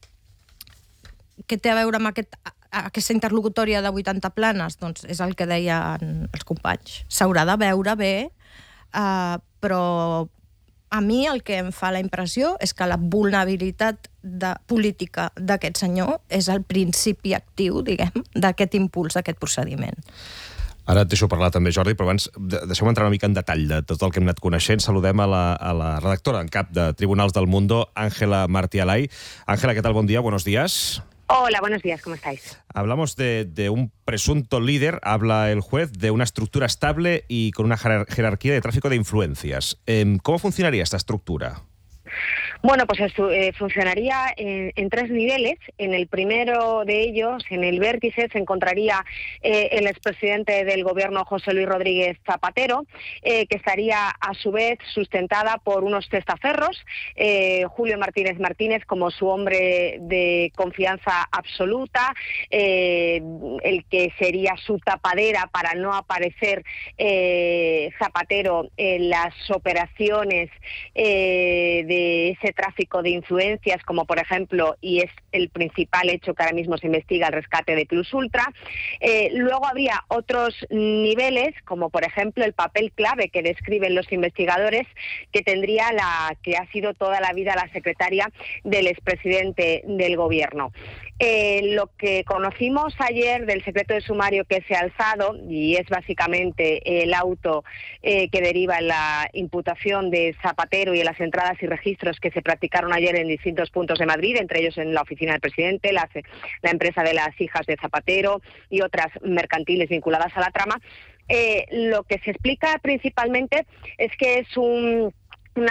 què té a veure amb aquest, aquesta interlocutòria de vuitanta planes? Doncs és el que deien els companys. S'haurà de veure bé, Uh, però a mi el que em fa la impressió és que la vulnerabilitat de política d'aquest senyor és el principi actiu, diguem, d'aquest impuls, d'aquest procediment.
Ara et deixo parlar també, Jordi, però abans deixeu-me entrar una mica en detall de tot el que hem anat coneixent. Saludem a la, a la redactora en cap de Tribunals del Mundo, Ángela Martialay. Ángela, ¿qué tal? Buen día, buenos días.
Hola, buenos días, ¿cómo estáis?
Hablamos de, de un presunto líder, habla el juez, de una estructura estable y con una jerarquía de tráfico de influencias. ¿Cómo funcionaría esta estructura?
Bueno, pues esto, eh, funcionaría en, en tres niveles. En el primero de ellos, en el vértice, se encontraría eh, el expresidente del gobierno, José Luis Rodríguez Zapatero, eh, que estaría a su vez sustentada por unos testaferros, eh, Julio Martínez Martínez como su hombre de confianza absoluta, eh, el que sería su tapadera para no aparecer eh, Zapatero en las operaciones eh, de ese tráfico de influencias, como por ejemplo, y es el principal hecho que ahora mismo se investiga, el rescate de Plus Ultra. Eh, luego habría otros niveles, como por ejemplo el papel clave que describen los investigadores, que tendría la que ha sido toda la vida la secretaria del expresidente del gobierno. Eh, lo que conocimos ayer del secreto de sumario que se ha alzado, y es básicamente el auto eh, que deriva en la imputación de Zapatero y en las entradas y registros que se practicaron ayer en distintos puntos de Madrid, entre ellos en la oficina del presidente, la, la empresa de las hijas de Zapatero y otras mercantiles vinculadas a la trama. Eh, lo que se explica principalmente es que es un